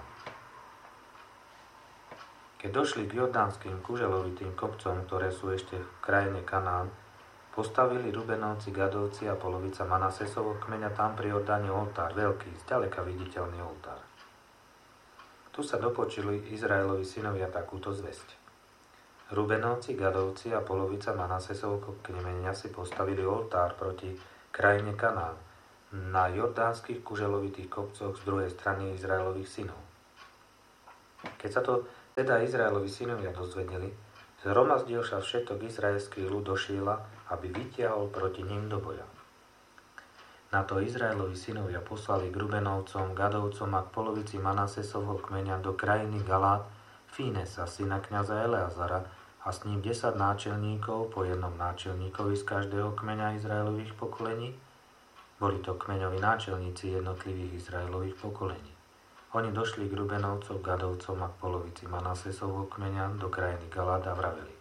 Speaker 1: Keď došli k jordánskym kuželovitým kopcom, ktoré sú ešte v krajine Kanán, postavili Rubenovci, Gadovci a polovica Manasesovho kmeňa tam pri Jordáne oltár, veľký, zďaleka viditeľný oltár. Tu sa dopočuli Izraelovi synovia takúto zvesť. Rubenovci, Gadovci a polovica Manasesovho kmeňa si postavili oltár proti krajine Kanán, na jordánskych kuželovitých kopcoch z druhej strany Izraelových synov. Keď sa to teda Izraelovi synovia dozvedeli, zhromazdil sa všetok izraelský ľud do Šíla, aby vytiahol proti ním do boja. Na to Izraelovi synovia poslali k Rubenovcom, Gadovcom a k polovici Manasesovho kmeňa do krajiny Galát Fínesa, syna kňaza Eleazara, a s ním desať náčelníkov po jednom náčelníkovi z každého kmeňa Izraelových pokolení. Boli to kmeňoví náčelníci jednotlivých Izraelových pokolení. Oni došli k Rubenovcom, Gadovcom a k polovici Manasesovho kmeňa do krajiny Galát a vraveli: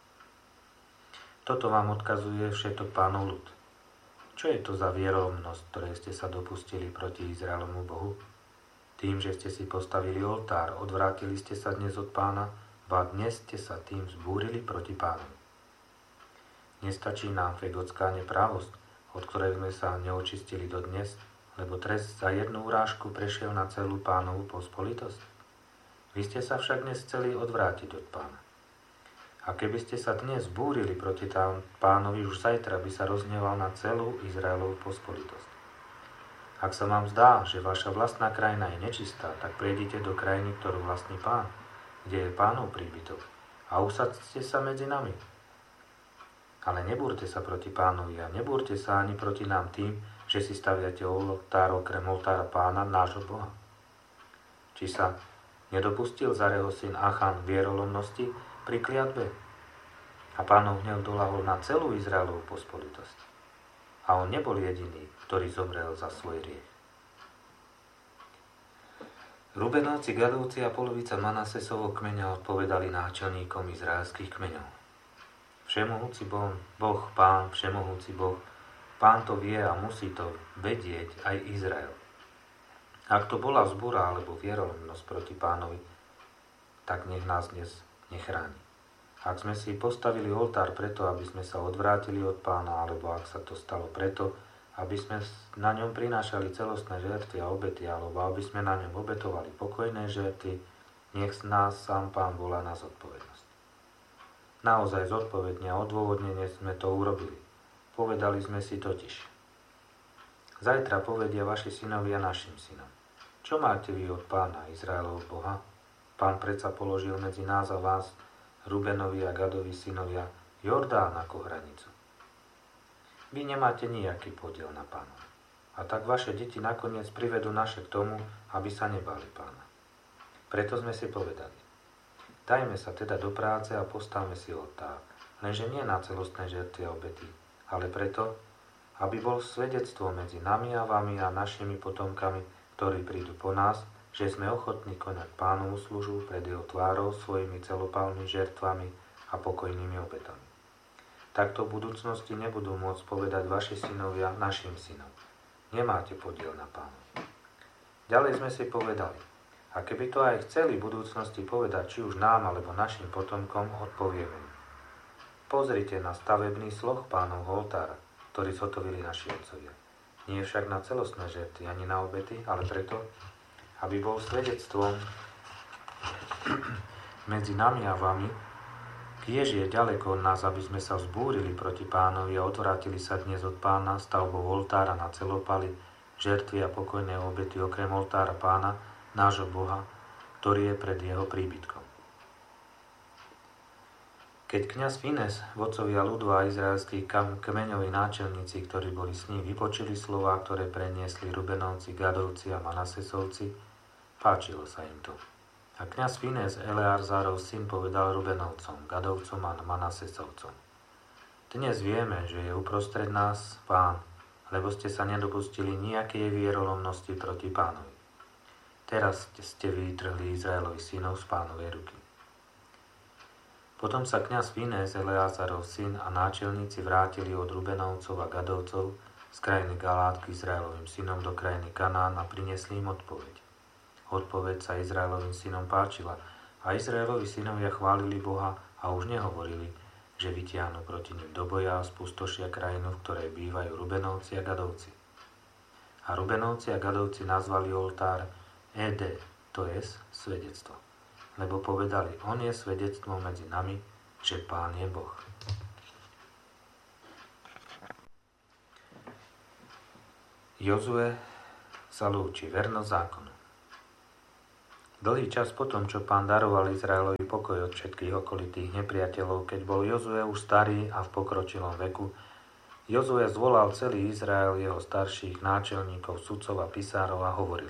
Speaker 1: Toto vám odkazuje všetok Pánov ľud. Čo je to za vierolomnosť, ktoré ste sa dopustili proti Izraelomu Bohu? Tým, že ste si postavili oltár, odvrátili ste sa dnes od Pána, ba dnes ste sa tým zbúrili proti Pánovi. Nestačí nám fegotská neprávosť, od ktorej sme sa neočistili dodnes, lebo trest za jednu urážku prešiel na celú Pánovu pospolitosť. Vy ste sa však dnes chceli odvrátiť od Pána. A keby ste sa dnes zbúrili proti tam Pánovi, už zajtra by sa rozhneval na celú Izraelovú pospolitosť. Ak sa vám zdá, že vaša vlastná krajina je nečistá, tak prejdite do krajiny, ktorú vlastní Pán, kde je Pánov príbytok, a usadzte sa medzi nami. Ale nebúrte sa proti Pánovi a nebúrte sa ani proti nám tým, že si staviate oltár okrem oltára Pána, nášho Boha. Či sa nedopustil Zareho syn Achan vierolomnosti pri kliatbe? A Pánov hnev doľahol na celú Izraelovú pospolitosť. A on nebol jediný, ktorý zomrel za svoj hriech. Rubenovci, Gadovci a polovica Manasesovho kmeňa odpovedali náčelníkom izraelských kmeňov: Všemohúci Boh, Boh, Pán, Všemohúci Boh, Pán to vie a musí to vedieť aj Izrael. Ak to bola vzbúra alebo vierolomnosť proti Pánovi, tak nech nás dnes nechráni. Ak sme si postavili oltár preto, aby sme sa odvrátili od Pána, alebo ak sa to stalo preto, aby sme na ňom prinášali celostné žertvy a obety, alebo aby sme na ňom obetovali pokojné žertvy, nech z nás sám Pán volá na zodpovednosť. Naozaj zodpovedne a odôvodnene sme to urobili. Povedali sme si totiž: Zajtra povedia vaši synovia našim synom: Čo máte vy od Pána, Izraelov Boha? Pán predsa položil medzi nás a vás, Rubenovi a Gadovi synovia, Jordán ako hranicu. Vy nemáte nejaký podiel na Pánovi. A tak vaše deti nakoniec privedú naše k tomu, aby sa nebali Pána. Preto sme si povedali: Dajme sa teda do práce a postavme si oltár, lenže nie na celostné žertvy a obety, ale preto, aby bol svedectvo medzi nami a vami a našimi potomkami, ktorí prídu po nás, že sme ochotní konať Pánovu službu pred jeho tvárou svojimi celopálnymi žertvami a pokojnými obetami. Takto v budúcnosti nebudú môcť povedať vaši synovia našim synom: Nemáte podiel na Pánovi. Ďalej sme si povedali: A keby to aj chceli v budúcnosti povedať či už nám alebo našim potomkom, odpovieme: Pozrite na stavebný sloh Pánovho oltára, ktorý zhotovili naši otcovia. Nie však na celostné žertvy ani na obety, ale preto, aby bol svedectvom medzi nami a vami, kiež je ďaleko od nás, aby sme sa vzbúrili proti Pánovi a odvrátili sa dnes od Pána stavbou oltára na celopali, žertvy a pokojné obety okrem oltára Pána, nášho Boha, ktorý je pred jeho príbytkom. Keď kňaz Fines, vodcovia ľudu a izraelskí kmeňoví náčelníci, ktorí boli s ním, vypočuli slová, ktoré preniesli Rubenovci, Gadovci a Manasesovci, páčilo sa im to. A kňaz Fines, Eleazarov syn, povedal Rubenovcom, Gadovcom a Manasesovcom: Dnes vieme, že je uprostred nás Pán, lebo ste sa nedopustili nejakej vierolomnosti proti Pánovi. Teraz ste vytrhli Izraelovi synov z Pánovej ruky. Potom sa kňaz Fines, Eleazarov syn a náčelníci vrátili od Rubenovcov a Gadovcov z krajiny Galát k Izraelovým synom do krajiny Kanán a priniesli im odpoveď. Odpoveď sa Izraelovým synom páčila a Izraelovi synovia chválili Boha a už nehovorili, že vytiahnu proti nim do boja a spustošia krajinu, v ktorej bývajú Rubenovci a Gadovci. A Rubenovci a Gadovci nazvali oltár Ede, to je svedectvo. Lebo povedali: On je svedectvom medzi nami, že Pán je Boh. Jozue sa lúči, vernosť zákonu. Dlhý čas potom, čo Pán daroval Izraelovi pokoj od všetkých okolitých nepriateľov, keď bol Jozue už starý a v pokročilom veku, Jozue zvolal celý Izrael, jeho starších náčelníkov, sudcov a pisárov a hovoril: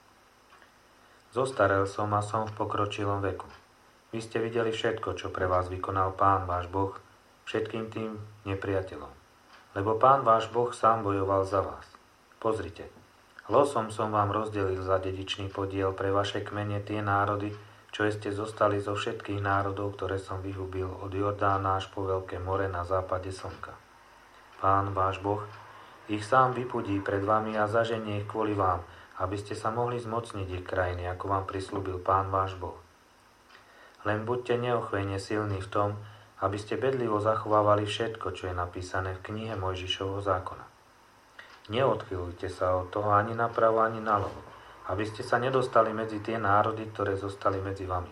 Speaker 1: Zostarel som a som v pokročilom veku. Vy ste videli všetko, čo pre vás vykonal Pán váš Boh, všetkým tým nepriateľom. Lebo Pán váš Boh sám bojoval za vás. Pozrite, losom som vám rozdelil za dedičný podiel pre vaše kmene tie národy, čo ste zostali zo všetkých národov, ktoré som vyhubil od Jordána až po Veľké more na západe slnka. Pán váš Boh ich sám vypudí pred vami a zaženie ich kvôli vám, aby ste sa mohli zmocniť ich krajiny, ako vám prislúbil Pán váš Boh. Len buďte neochvejne silní v tom, aby ste bedlivo zachovávali všetko, čo je napísané v knihe Mojžišovho zákona. Neodchylujte sa od toho ani napravo, ani naľavo, aby ste sa nedostali medzi tie národy, ktoré zostali medzi vami.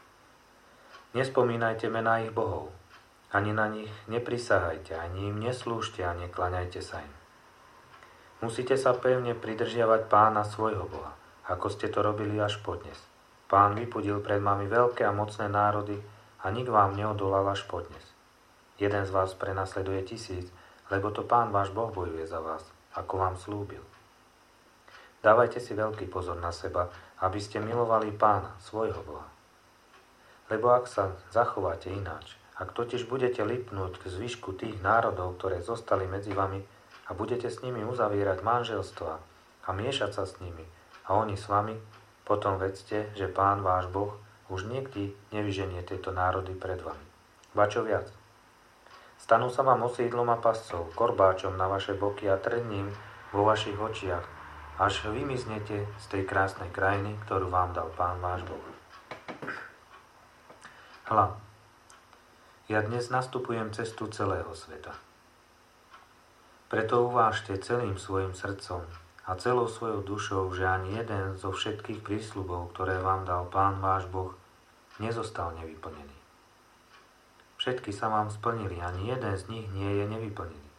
Speaker 1: Nespomínajte mená ich bohov, ani na nich neprisahajte, ani im neslúžte a nekláňajte sa im. Musíte sa pevne pridržiavať Pána svojho Boha, ako ste to robili až podnes. Pán vypudil pred vami veľké a mocné národy a nik vám neodolal až podnes. Jeden z vás prenasleduje tisíc, lebo to Pán váš Boh bojuje za vás, ako vám slúbil. Dávajte si veľký pozor na seba, aby ste milovali Pána, svojho Boha. Lebo ak sa zachováte ináč, ak totiž budete lipnúť k zvyšku tých národov, ktoré zostali medzi vami, a budete s nimi uzavierať manželstva a miešať sa s nimi, a oni s vami, potom vedzte, že Pán váš Boh už nikdy nevyženie tieto národy pred vami. Ba čo viac? Stanú sa vám osídlom a pascov, korbáčom na vaše boky a trním vo vašich očiach, až vymiznete z tej krásnej krajiny, ktorú vám dal Pán váš Boh. Hľa, ja dnes nastupujem cestu celého sveta. Preto uvážte celým svojim srdcom a celou svojou dušou, že ani jeden zo všetkých prísľubov, ktoré vám dal Pán váš Boh, nezostal nevyplnený. Všetky sa vám splnili, ani jeden z nich nie je nevyplnený.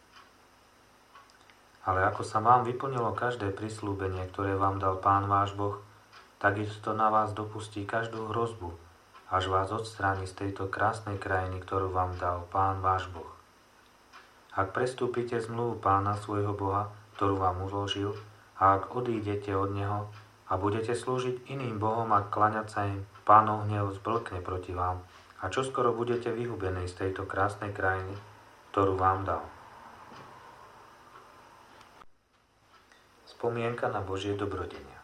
Speaker 1: Ale ako sa vám vyplnilo každé prisľúbenie, ktoré vám dal Pán váš Boh, takisto na vás dopustí každú hrozbu, až vás odstráni z tejto krásnej krajiny, ktorú vám dal Pán váš Boh. Ak prestúpite zmluvu Pána svojho Boha, ktorú vám uložil, a ak odídete od Neho a budete slúžiť iným bohom a klaňať sa im, Pánov hnev zblkne proti vám, a čoskoro budete vyhubení z tejto krásnej krajiny, ktorú vám dal. Spomienka na Božie dobrodenia.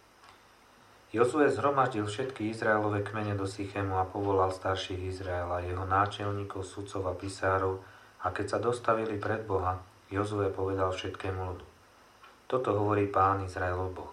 Speaker 1: Jozue zhromaždil všetky Izraelove kmene do Sychému a povolal starších Izraela, jeho náčelníkov, sudcov a pisárov, a keď sa dostavili pred Boha, Jozue povedal všetkému ľudu: Toto hovorí Pán Izraelov Boh.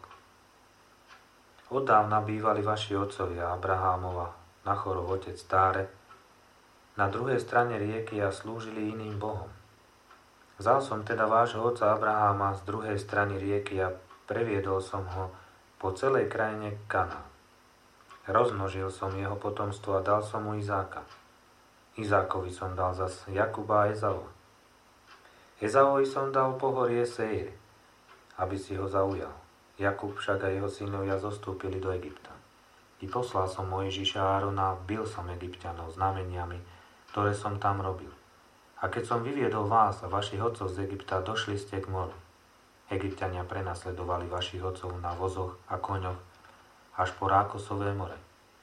Speaker 1: Oddávna bývali vaši otcovia Abrahámova, Nachorov otec Táre, na druhej strane rieky a slúžili iným bohom. Vzal som teda vášho otca Abraháma z druhej strany rieky a previedol som ho po celej krajine Kanán. Rozmnožil som jeho potomstvo a dal som mu Izáka. Izákovi som dal zas Jakuba a Ezava. Ezavovi som dal pohorie Seir, aby si ho zaujal. Jakub však a jeho synovia zostúpili do Egypta. I poslal som Mojžiša a Árona a bil som Egypťanov znameniami, ktoré som tam robil. A keď som vyviedol vás a vašich otcov z Egypta, došli ste k moru. Egypťania prenasledovali vašich otcov na vozoch a koňoch až po Rákosové more.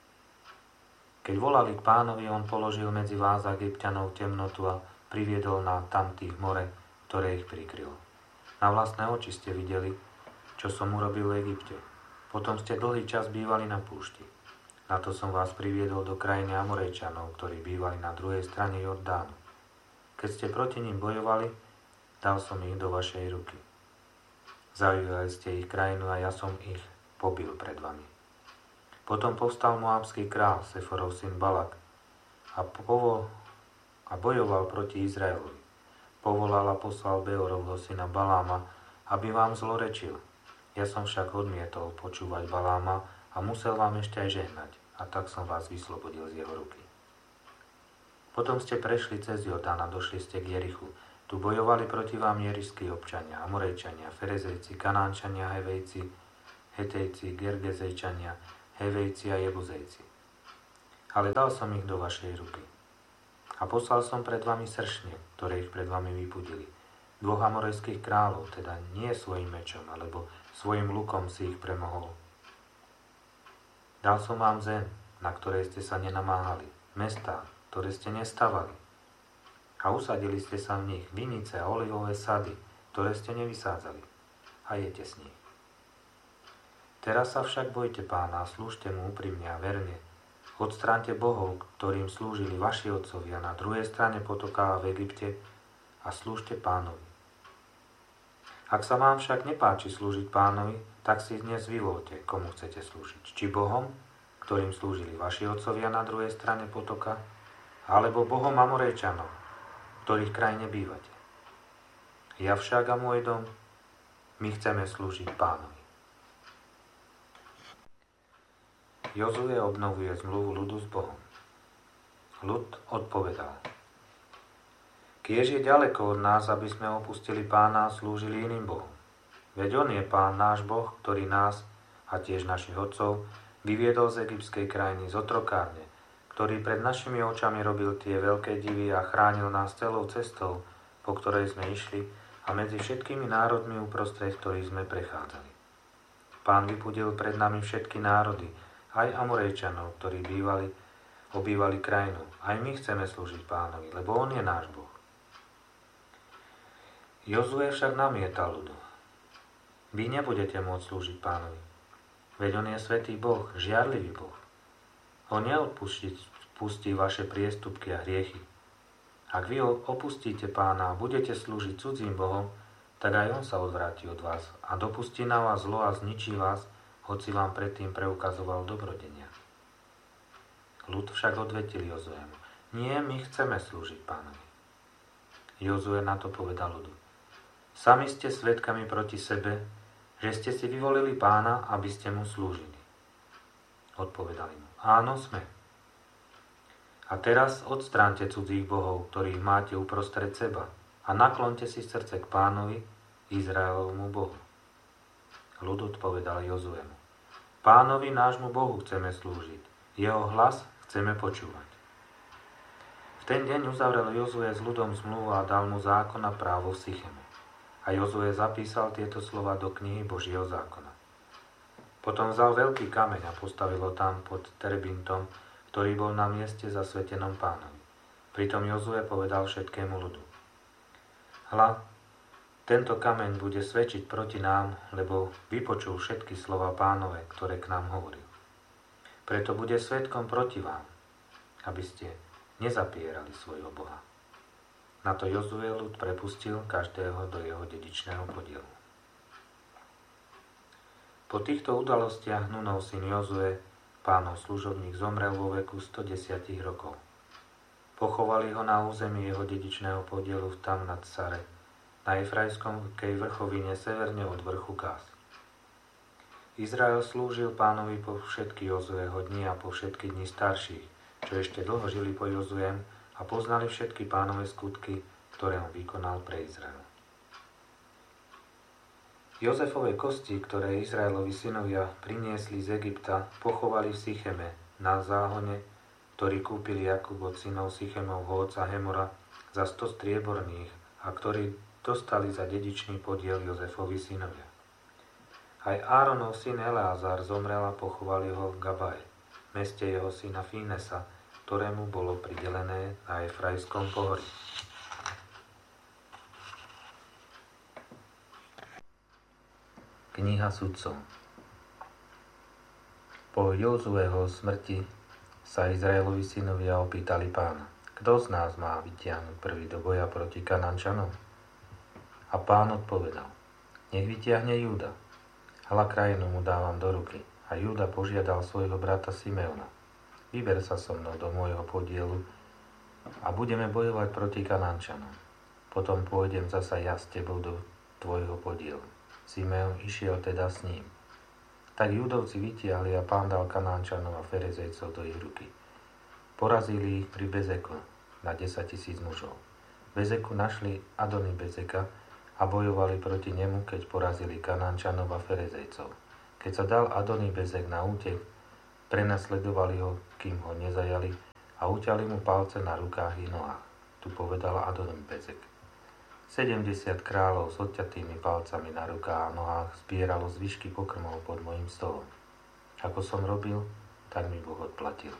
Speaker 1: Keď volali k Pánovi, on položil medzi vás a Egypťanov temnotu a priviedol na tamtých more, ktoré ich prikrylo. Na vlastné oči ste videli, čo som urobil v Egypte. Potom ste dlhý čas bývali na púšti. Na to som vás priviedol do krajiny Amorejčanov, ktorí bývali na druhej strane Jordánu. Keď ste proti ním bojovali, dal som ich do vašej ruky. Zaujali ste ich krajinu a ja som ich pobil pred vami. Potom povstal moábsky král, Seforov syn Balak, a, povol, a bojoval proti Izraelovi. Povolal a poslal Beorovho syna Baláma, aby vám zlorečil. Ja som však odmietol počúvať Baláma a musel vám ešte aj žehnať, a tak som vás vyslobodil z jeho ruky. Potom ste prešli cez Jordán a došli ste k Jerichu, Tu bojovali proti vám jerišskí občania, Amorejčania, Ferezejci, Kanánčania, Hevejci, Hetejci, Gergezejčania, Hevejci a Jebuzejci. Ale dal som ich do vašej ruky. A poslal som pred vami sršne, ktoré ich pred vami vypudili. Dvoch amorejských kráľov, teda nie svojim mečom, alebo svojim lukom si ich premohol. Dal som vám zem, na ktorej ste sa nenamáhali, mestá, ktoré ste nestavali. A usadili ste sa v nich vinice a olivové sady, ktoré ste nevysádzali. A jete s nich. Teraz sa však bojte Pána a slúžte mu úprimne a verne. Odstráňte bohov, ktorým slúžili vaši otcovia na druhej strane potoka v Egypte a slúžte Pánovi. Ak sa vám však nepáči slúžiť Pánovi, tak si dnes vyvoľte, komu chcete slúžiť. Či bohom, ktorým slúžili vaši otcovia na druhej strane potoka, alebo bohom Amorejčanov, v ktorých krajine bývate. Ja však a môj dom, my chceme slúžiť Pánovi. Jozue obnovuje zmluvu ľudu s Bohom. Ľud odpovedal: Kiež je ďaleko od nás, aby sme opustili Pána a slúžili iným bohom. Veď on je Pán, náš Boh, ktorý nás a tiež našich otcov vyviedol z egyptskej krajiny, z otrokárne, ktorý pred našimi očami robil tie veľké divy a chránil nás celou cestou, po ktorej sme išli a medzi všetkými národmi uprostred ktorých sme prechádzali. Pán vypudil pred nami všetky národy, aj Amorejčanov, ktorí bývali, obývali krajinu. Aj my chceme slúžiť Pánovi, lebo on je náš Boh. Jozue však namietal ľudu: Vy nebudete môcť slúžiť Pánovi, veď on je svätý Boh, žiarlivý Boh. On neodpustí vaše priestupky a hriechy. Ak vy opustíte Pána a budete slúžiť cudzím bohom, tak aj on sa odvráti od vás a dopustí na vás zlo a zničí vás, hoci vám predtým preukazoval dobrodenia. Ľud však odvetil Jozuemu: Nie, my chceme slúžiť Pánovi. Jozue na to povedal ľudu: Sami ste svedkami proti sebe, že ste si vyvolili Pána, aby ste mu slúžili. Odpovedali mu: Áno, sme. A teraz odstránte cudzích bohov, ktorých máte uprostred seba, a naklonte si srdce k Pánovi, Izraelovmu Bohu. Ľud odpovedal Jozuemu: Pánovi nášmu Bohu chceme slúžiť, jeho hlas chceme počúvať. V ten deň uzavrel Jozue s ľudom zmluvu a dal mu zákon a právo v Sicheme. A Jozue zapísal tieto slova do knihy Božieho zákona. Potom vzal veľký kameň a postavil ho tam pod terebintom, ktorý bol na mieste zasvetenom Pánovi. Pritom Jozue povedal všetkému ľudu: Hľa, tento kameň bude svedčiť proti nám, lebo vypočul všetky slova Pánove, ktoré k nám hovoril. Preto bude svedkom proti vám, aby ste nezapierali svojho Boha. Na to Jozue ľud prepustil každého do jeho dedičného podielu. Po týchto udalostiach Nunov syn Jozue, Pánov služobník, zomrel vo veku stodesať rokov. Pochovali ho na území jeho dedičného podielu v Tamnat Sare, na Efraimskej vrchovine severne od vrchu Gás. Izrael slúžil Pánovi po všetky Jozueho dni a po všetky dni starších, čo ešte dlho žili po Jozuem a poznali všetky Pánove skutky, ktoré on vykonal pre Izrael. Jozefove kosti, ktoré Izraelovi synovia priniesli z Egypta, pochovali v Sicheme na záhone, ktorý kúpil Jakub od synov Sichemovho otca Hemora za sto strieborných a ktorý dostali za dedičný podiel Jozefovi synovia. Aj Áronov syn Eleazar zomrel a pochovali ho v Gabae, meste jeho syna Fínesa, ktorému bolo pridelené na Efraimskom pohorí. Kniha sudcov. Po Jozueho smrti sa Izraelovi synovia opýtali Pána: Kto z nás má vytiahnuť prvý do boja proti Kanánčanom? A Pán odpovedal: Nech vytiahne Júda. Hľa, krajinu mu dávam do ruky. A Júda požiadal svojho brata Simeona: Vyber sa so mnou do môjho podielu a budeme bojovať proti Kanánčanom. Potom pôjdem zasa ja s tebou do tvojho podielu. Simeon išiel teda s ním. Tak Júdovci vytiahli a Pán dal Kanánčanov a Ferezejcov do ich ruky. Porazili ich pri Bezeku na desať tisíc mužov. Bezeku našli Adony Bezeka a bojovali proti nemu, keď porazili Kanánčanov a Ferezejcov. Keď sa dal Adony Bezek na útek, prenasledovali ho, kým ho nezajali a uťali mu palce na rukách i nohách. Tu povedal Adony Bezek. sedemdesiat kráľov s odťatými palcami na rukách a nohách zbieralo zvyšky pokrmov pod mojím stolom. Ako som robil, tak mi Boh odplatil.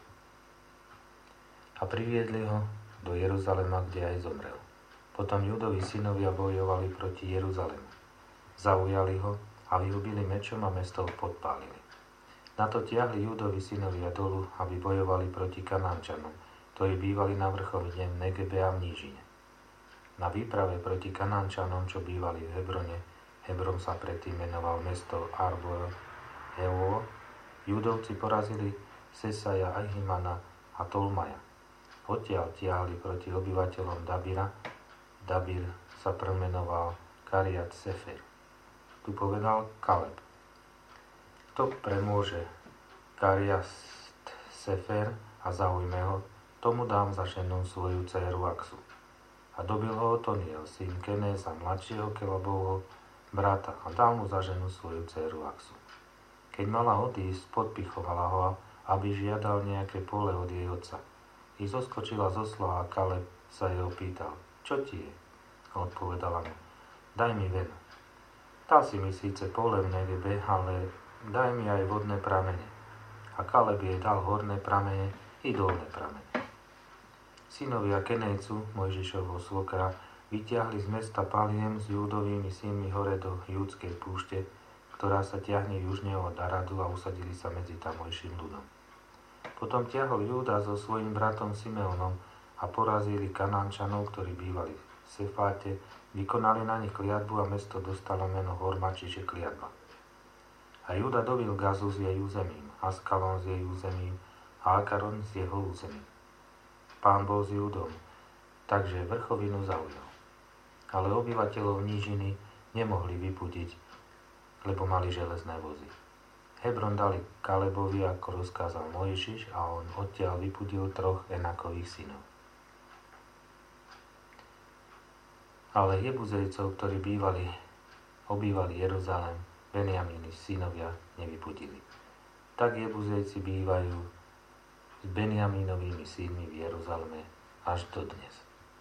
Speaker 1: A priviedli ho do Jeruzalema, kde aj zomrel. Potom Júdovi synovia bojovali proti Jeruzalému. Zaujali ho a vyhubili mečom a mesto podpálili. Na to tiahli Júdovi synovia dolu, aby bojovali proti Kanánčanom, ktorí bývali na vrchole Negebe a v nížine. Na výprave proti Kanánčanom, čo bývali v Hebrone, Hebron sa predtým menoval mesto Arbor Hevo, Júdovci porazili Sesaja, Ahimana a Tolmaja. Odtiaľ tiahli proti obyvateľom Dabira. Dabir sa premenoval Kariat Sefer. Tu povedal Kaleb. Kto premôže Kariat Sefer a zaujme ho, tomu dám za ženu svoju dcéru Aksu. A dobil ho Otoniel, syn Kenéza, mladšieho Kelebovho brata, a dal mu za ženu svoju dcéru Aksu. Keď mala odísť, podpichovala ho, aby žiadal nejaké pole od jej otca. I zoskočila zo slova a Kaleb sa jej opýtal, čo ti je? A odpovedala mu, daj mi veno. Dal si mi síce pole v Negebe, ale daj mi aj vodné pramene. A Kaleb jej dal horné pramene i dolné pramene. Synovia Kenejcu, Mojžišovho svokra, vytiahli z mesta Paliem s Júdovými synmi hore do Júdskej púšte, ktorá sa ťahne južne od Aradu, a usadili sa medzi tamojším ľudom. Potom ťahol Júda so svojím bratom Simeonom a porazili Kanánčanov, ktorí bývali v Sefáte, vykonali na nich kliatbu a mesto dostalo meno Horma, čiže kliatba. A Júda dobil Gazu s jej územím, Askalon s jej územím a Akaron s jeho územím. Pán bol s Júdom, takže vrchovinu zaujal. Ale obyvateľov nížiny nemohli vypudiť, lebo mali železné vozy. Hebron dali Kalebovi, ako rozkázal Mojžiš, a on odtiaľ vypudil troch Enakových synov. Ale Jebuzejcov, ktorí bývali, obývali Jeruzalém, Benjamíny synovia nevypudili. Tak Jebuzejci bývajú s Benjamínovými synmi v Jeruzaleme až do dnes.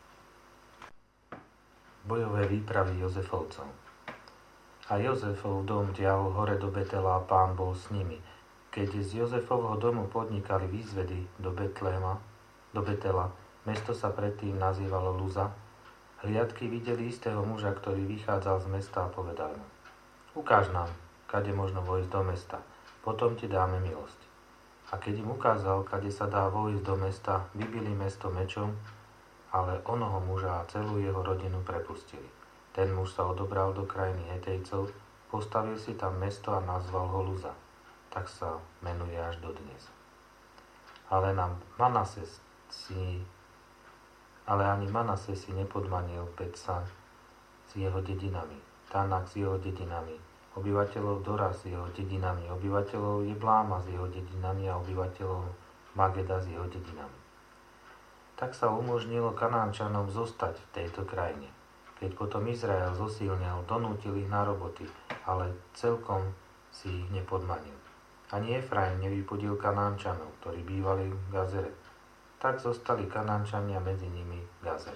Speaker 1: Bojové výpravy Jozefovcov. A Jozefov dom ťahol hore do Betela a Pán bol s nimi. Keď z Jozefovho domu podnikali výzvedy do Betléma, do Betela, mesto sa predtým nazývalo Luza, hliadky videli istého muža, ktorý vychádzal z mesta a povedal mu, ukáž nám, kade možno vojsť do mesta, potom ti dáme milosť. A keď im ukázal, kade sa dá vojsť do mesta, vybili mesto mečom, ale onoho muža a celú jeho rodinu prepustili. Ten muž sa odobral do krajiny Hetejcov, postavil si tam mesto a nazval ho Luza. Tak sa menuje až dodnes. Ale na Manases si Ale ani Manase si nepodmanil Betsan s jeho dedinami, Tanak s jeho dedinami, obyvateľov Dora s jeho dedinami, obyvateľov Jebláma s jeho dedinami a obyvateľov Mageda s jeho dedinami. Tak sa umožnilo Kanánčanom zostať v tejto krajine. Keď potom Izrael zosilnil, donútil ich na roboty, ale celkom si ich nepodmanil. Ani Efraim nevypudil Kanánčanov, ktorí bývali v Gazere. Tak zostali Kanánčania medzi nimi v Gazere.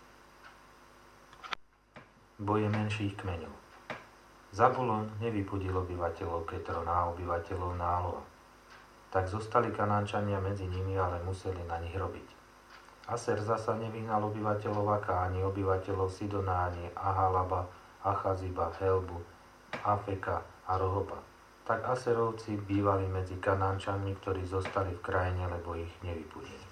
Speaker 1: Boje menších kmeňov. Zabulon nevypudil obyvateľov Ketrona a obyvateľov Náloa. Tak zostali Kanánčania medzi nimi, ale museli na nich robiť. Aser zasa nevyhnal obyvateľov Aká, ani obyvateľov Sidona, ani Ahalaba, Achaziba, Helbu, Afeka a Rohoba. Tak Aserovci bývali medzi Kanánčanmi, ktorí zostali v krajine, lebo ich nevypudili.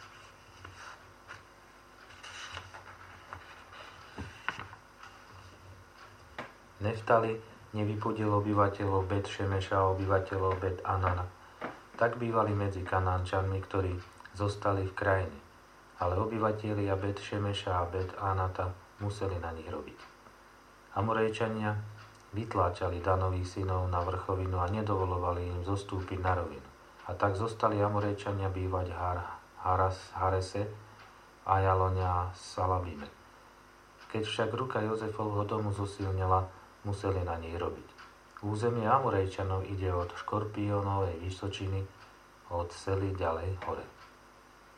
Speaker 1: Neftali nevypudil obyvateľov Bet Šemeša a obyvateľov Bet Anana. Tak bývali medzi Kanánčanmi, ktorí zostali v krajine. Ale obyvatelia Bet Šemeša a Bet Anata museli na nich robiť. Amorejčania vytláčali Danových synov na vrchovinu a nedovolovali im zostúpiť na rovinu. A tak zostali Amorejčania bývať Har, Haras, Harese, Ajalonia a Salabime. Keď však ruka Jozefovho domu zosilnila, museli na nej robiť. Územie Amorejčanov ide od Škorpiónovej vysočiny, od Sely ďalej hore.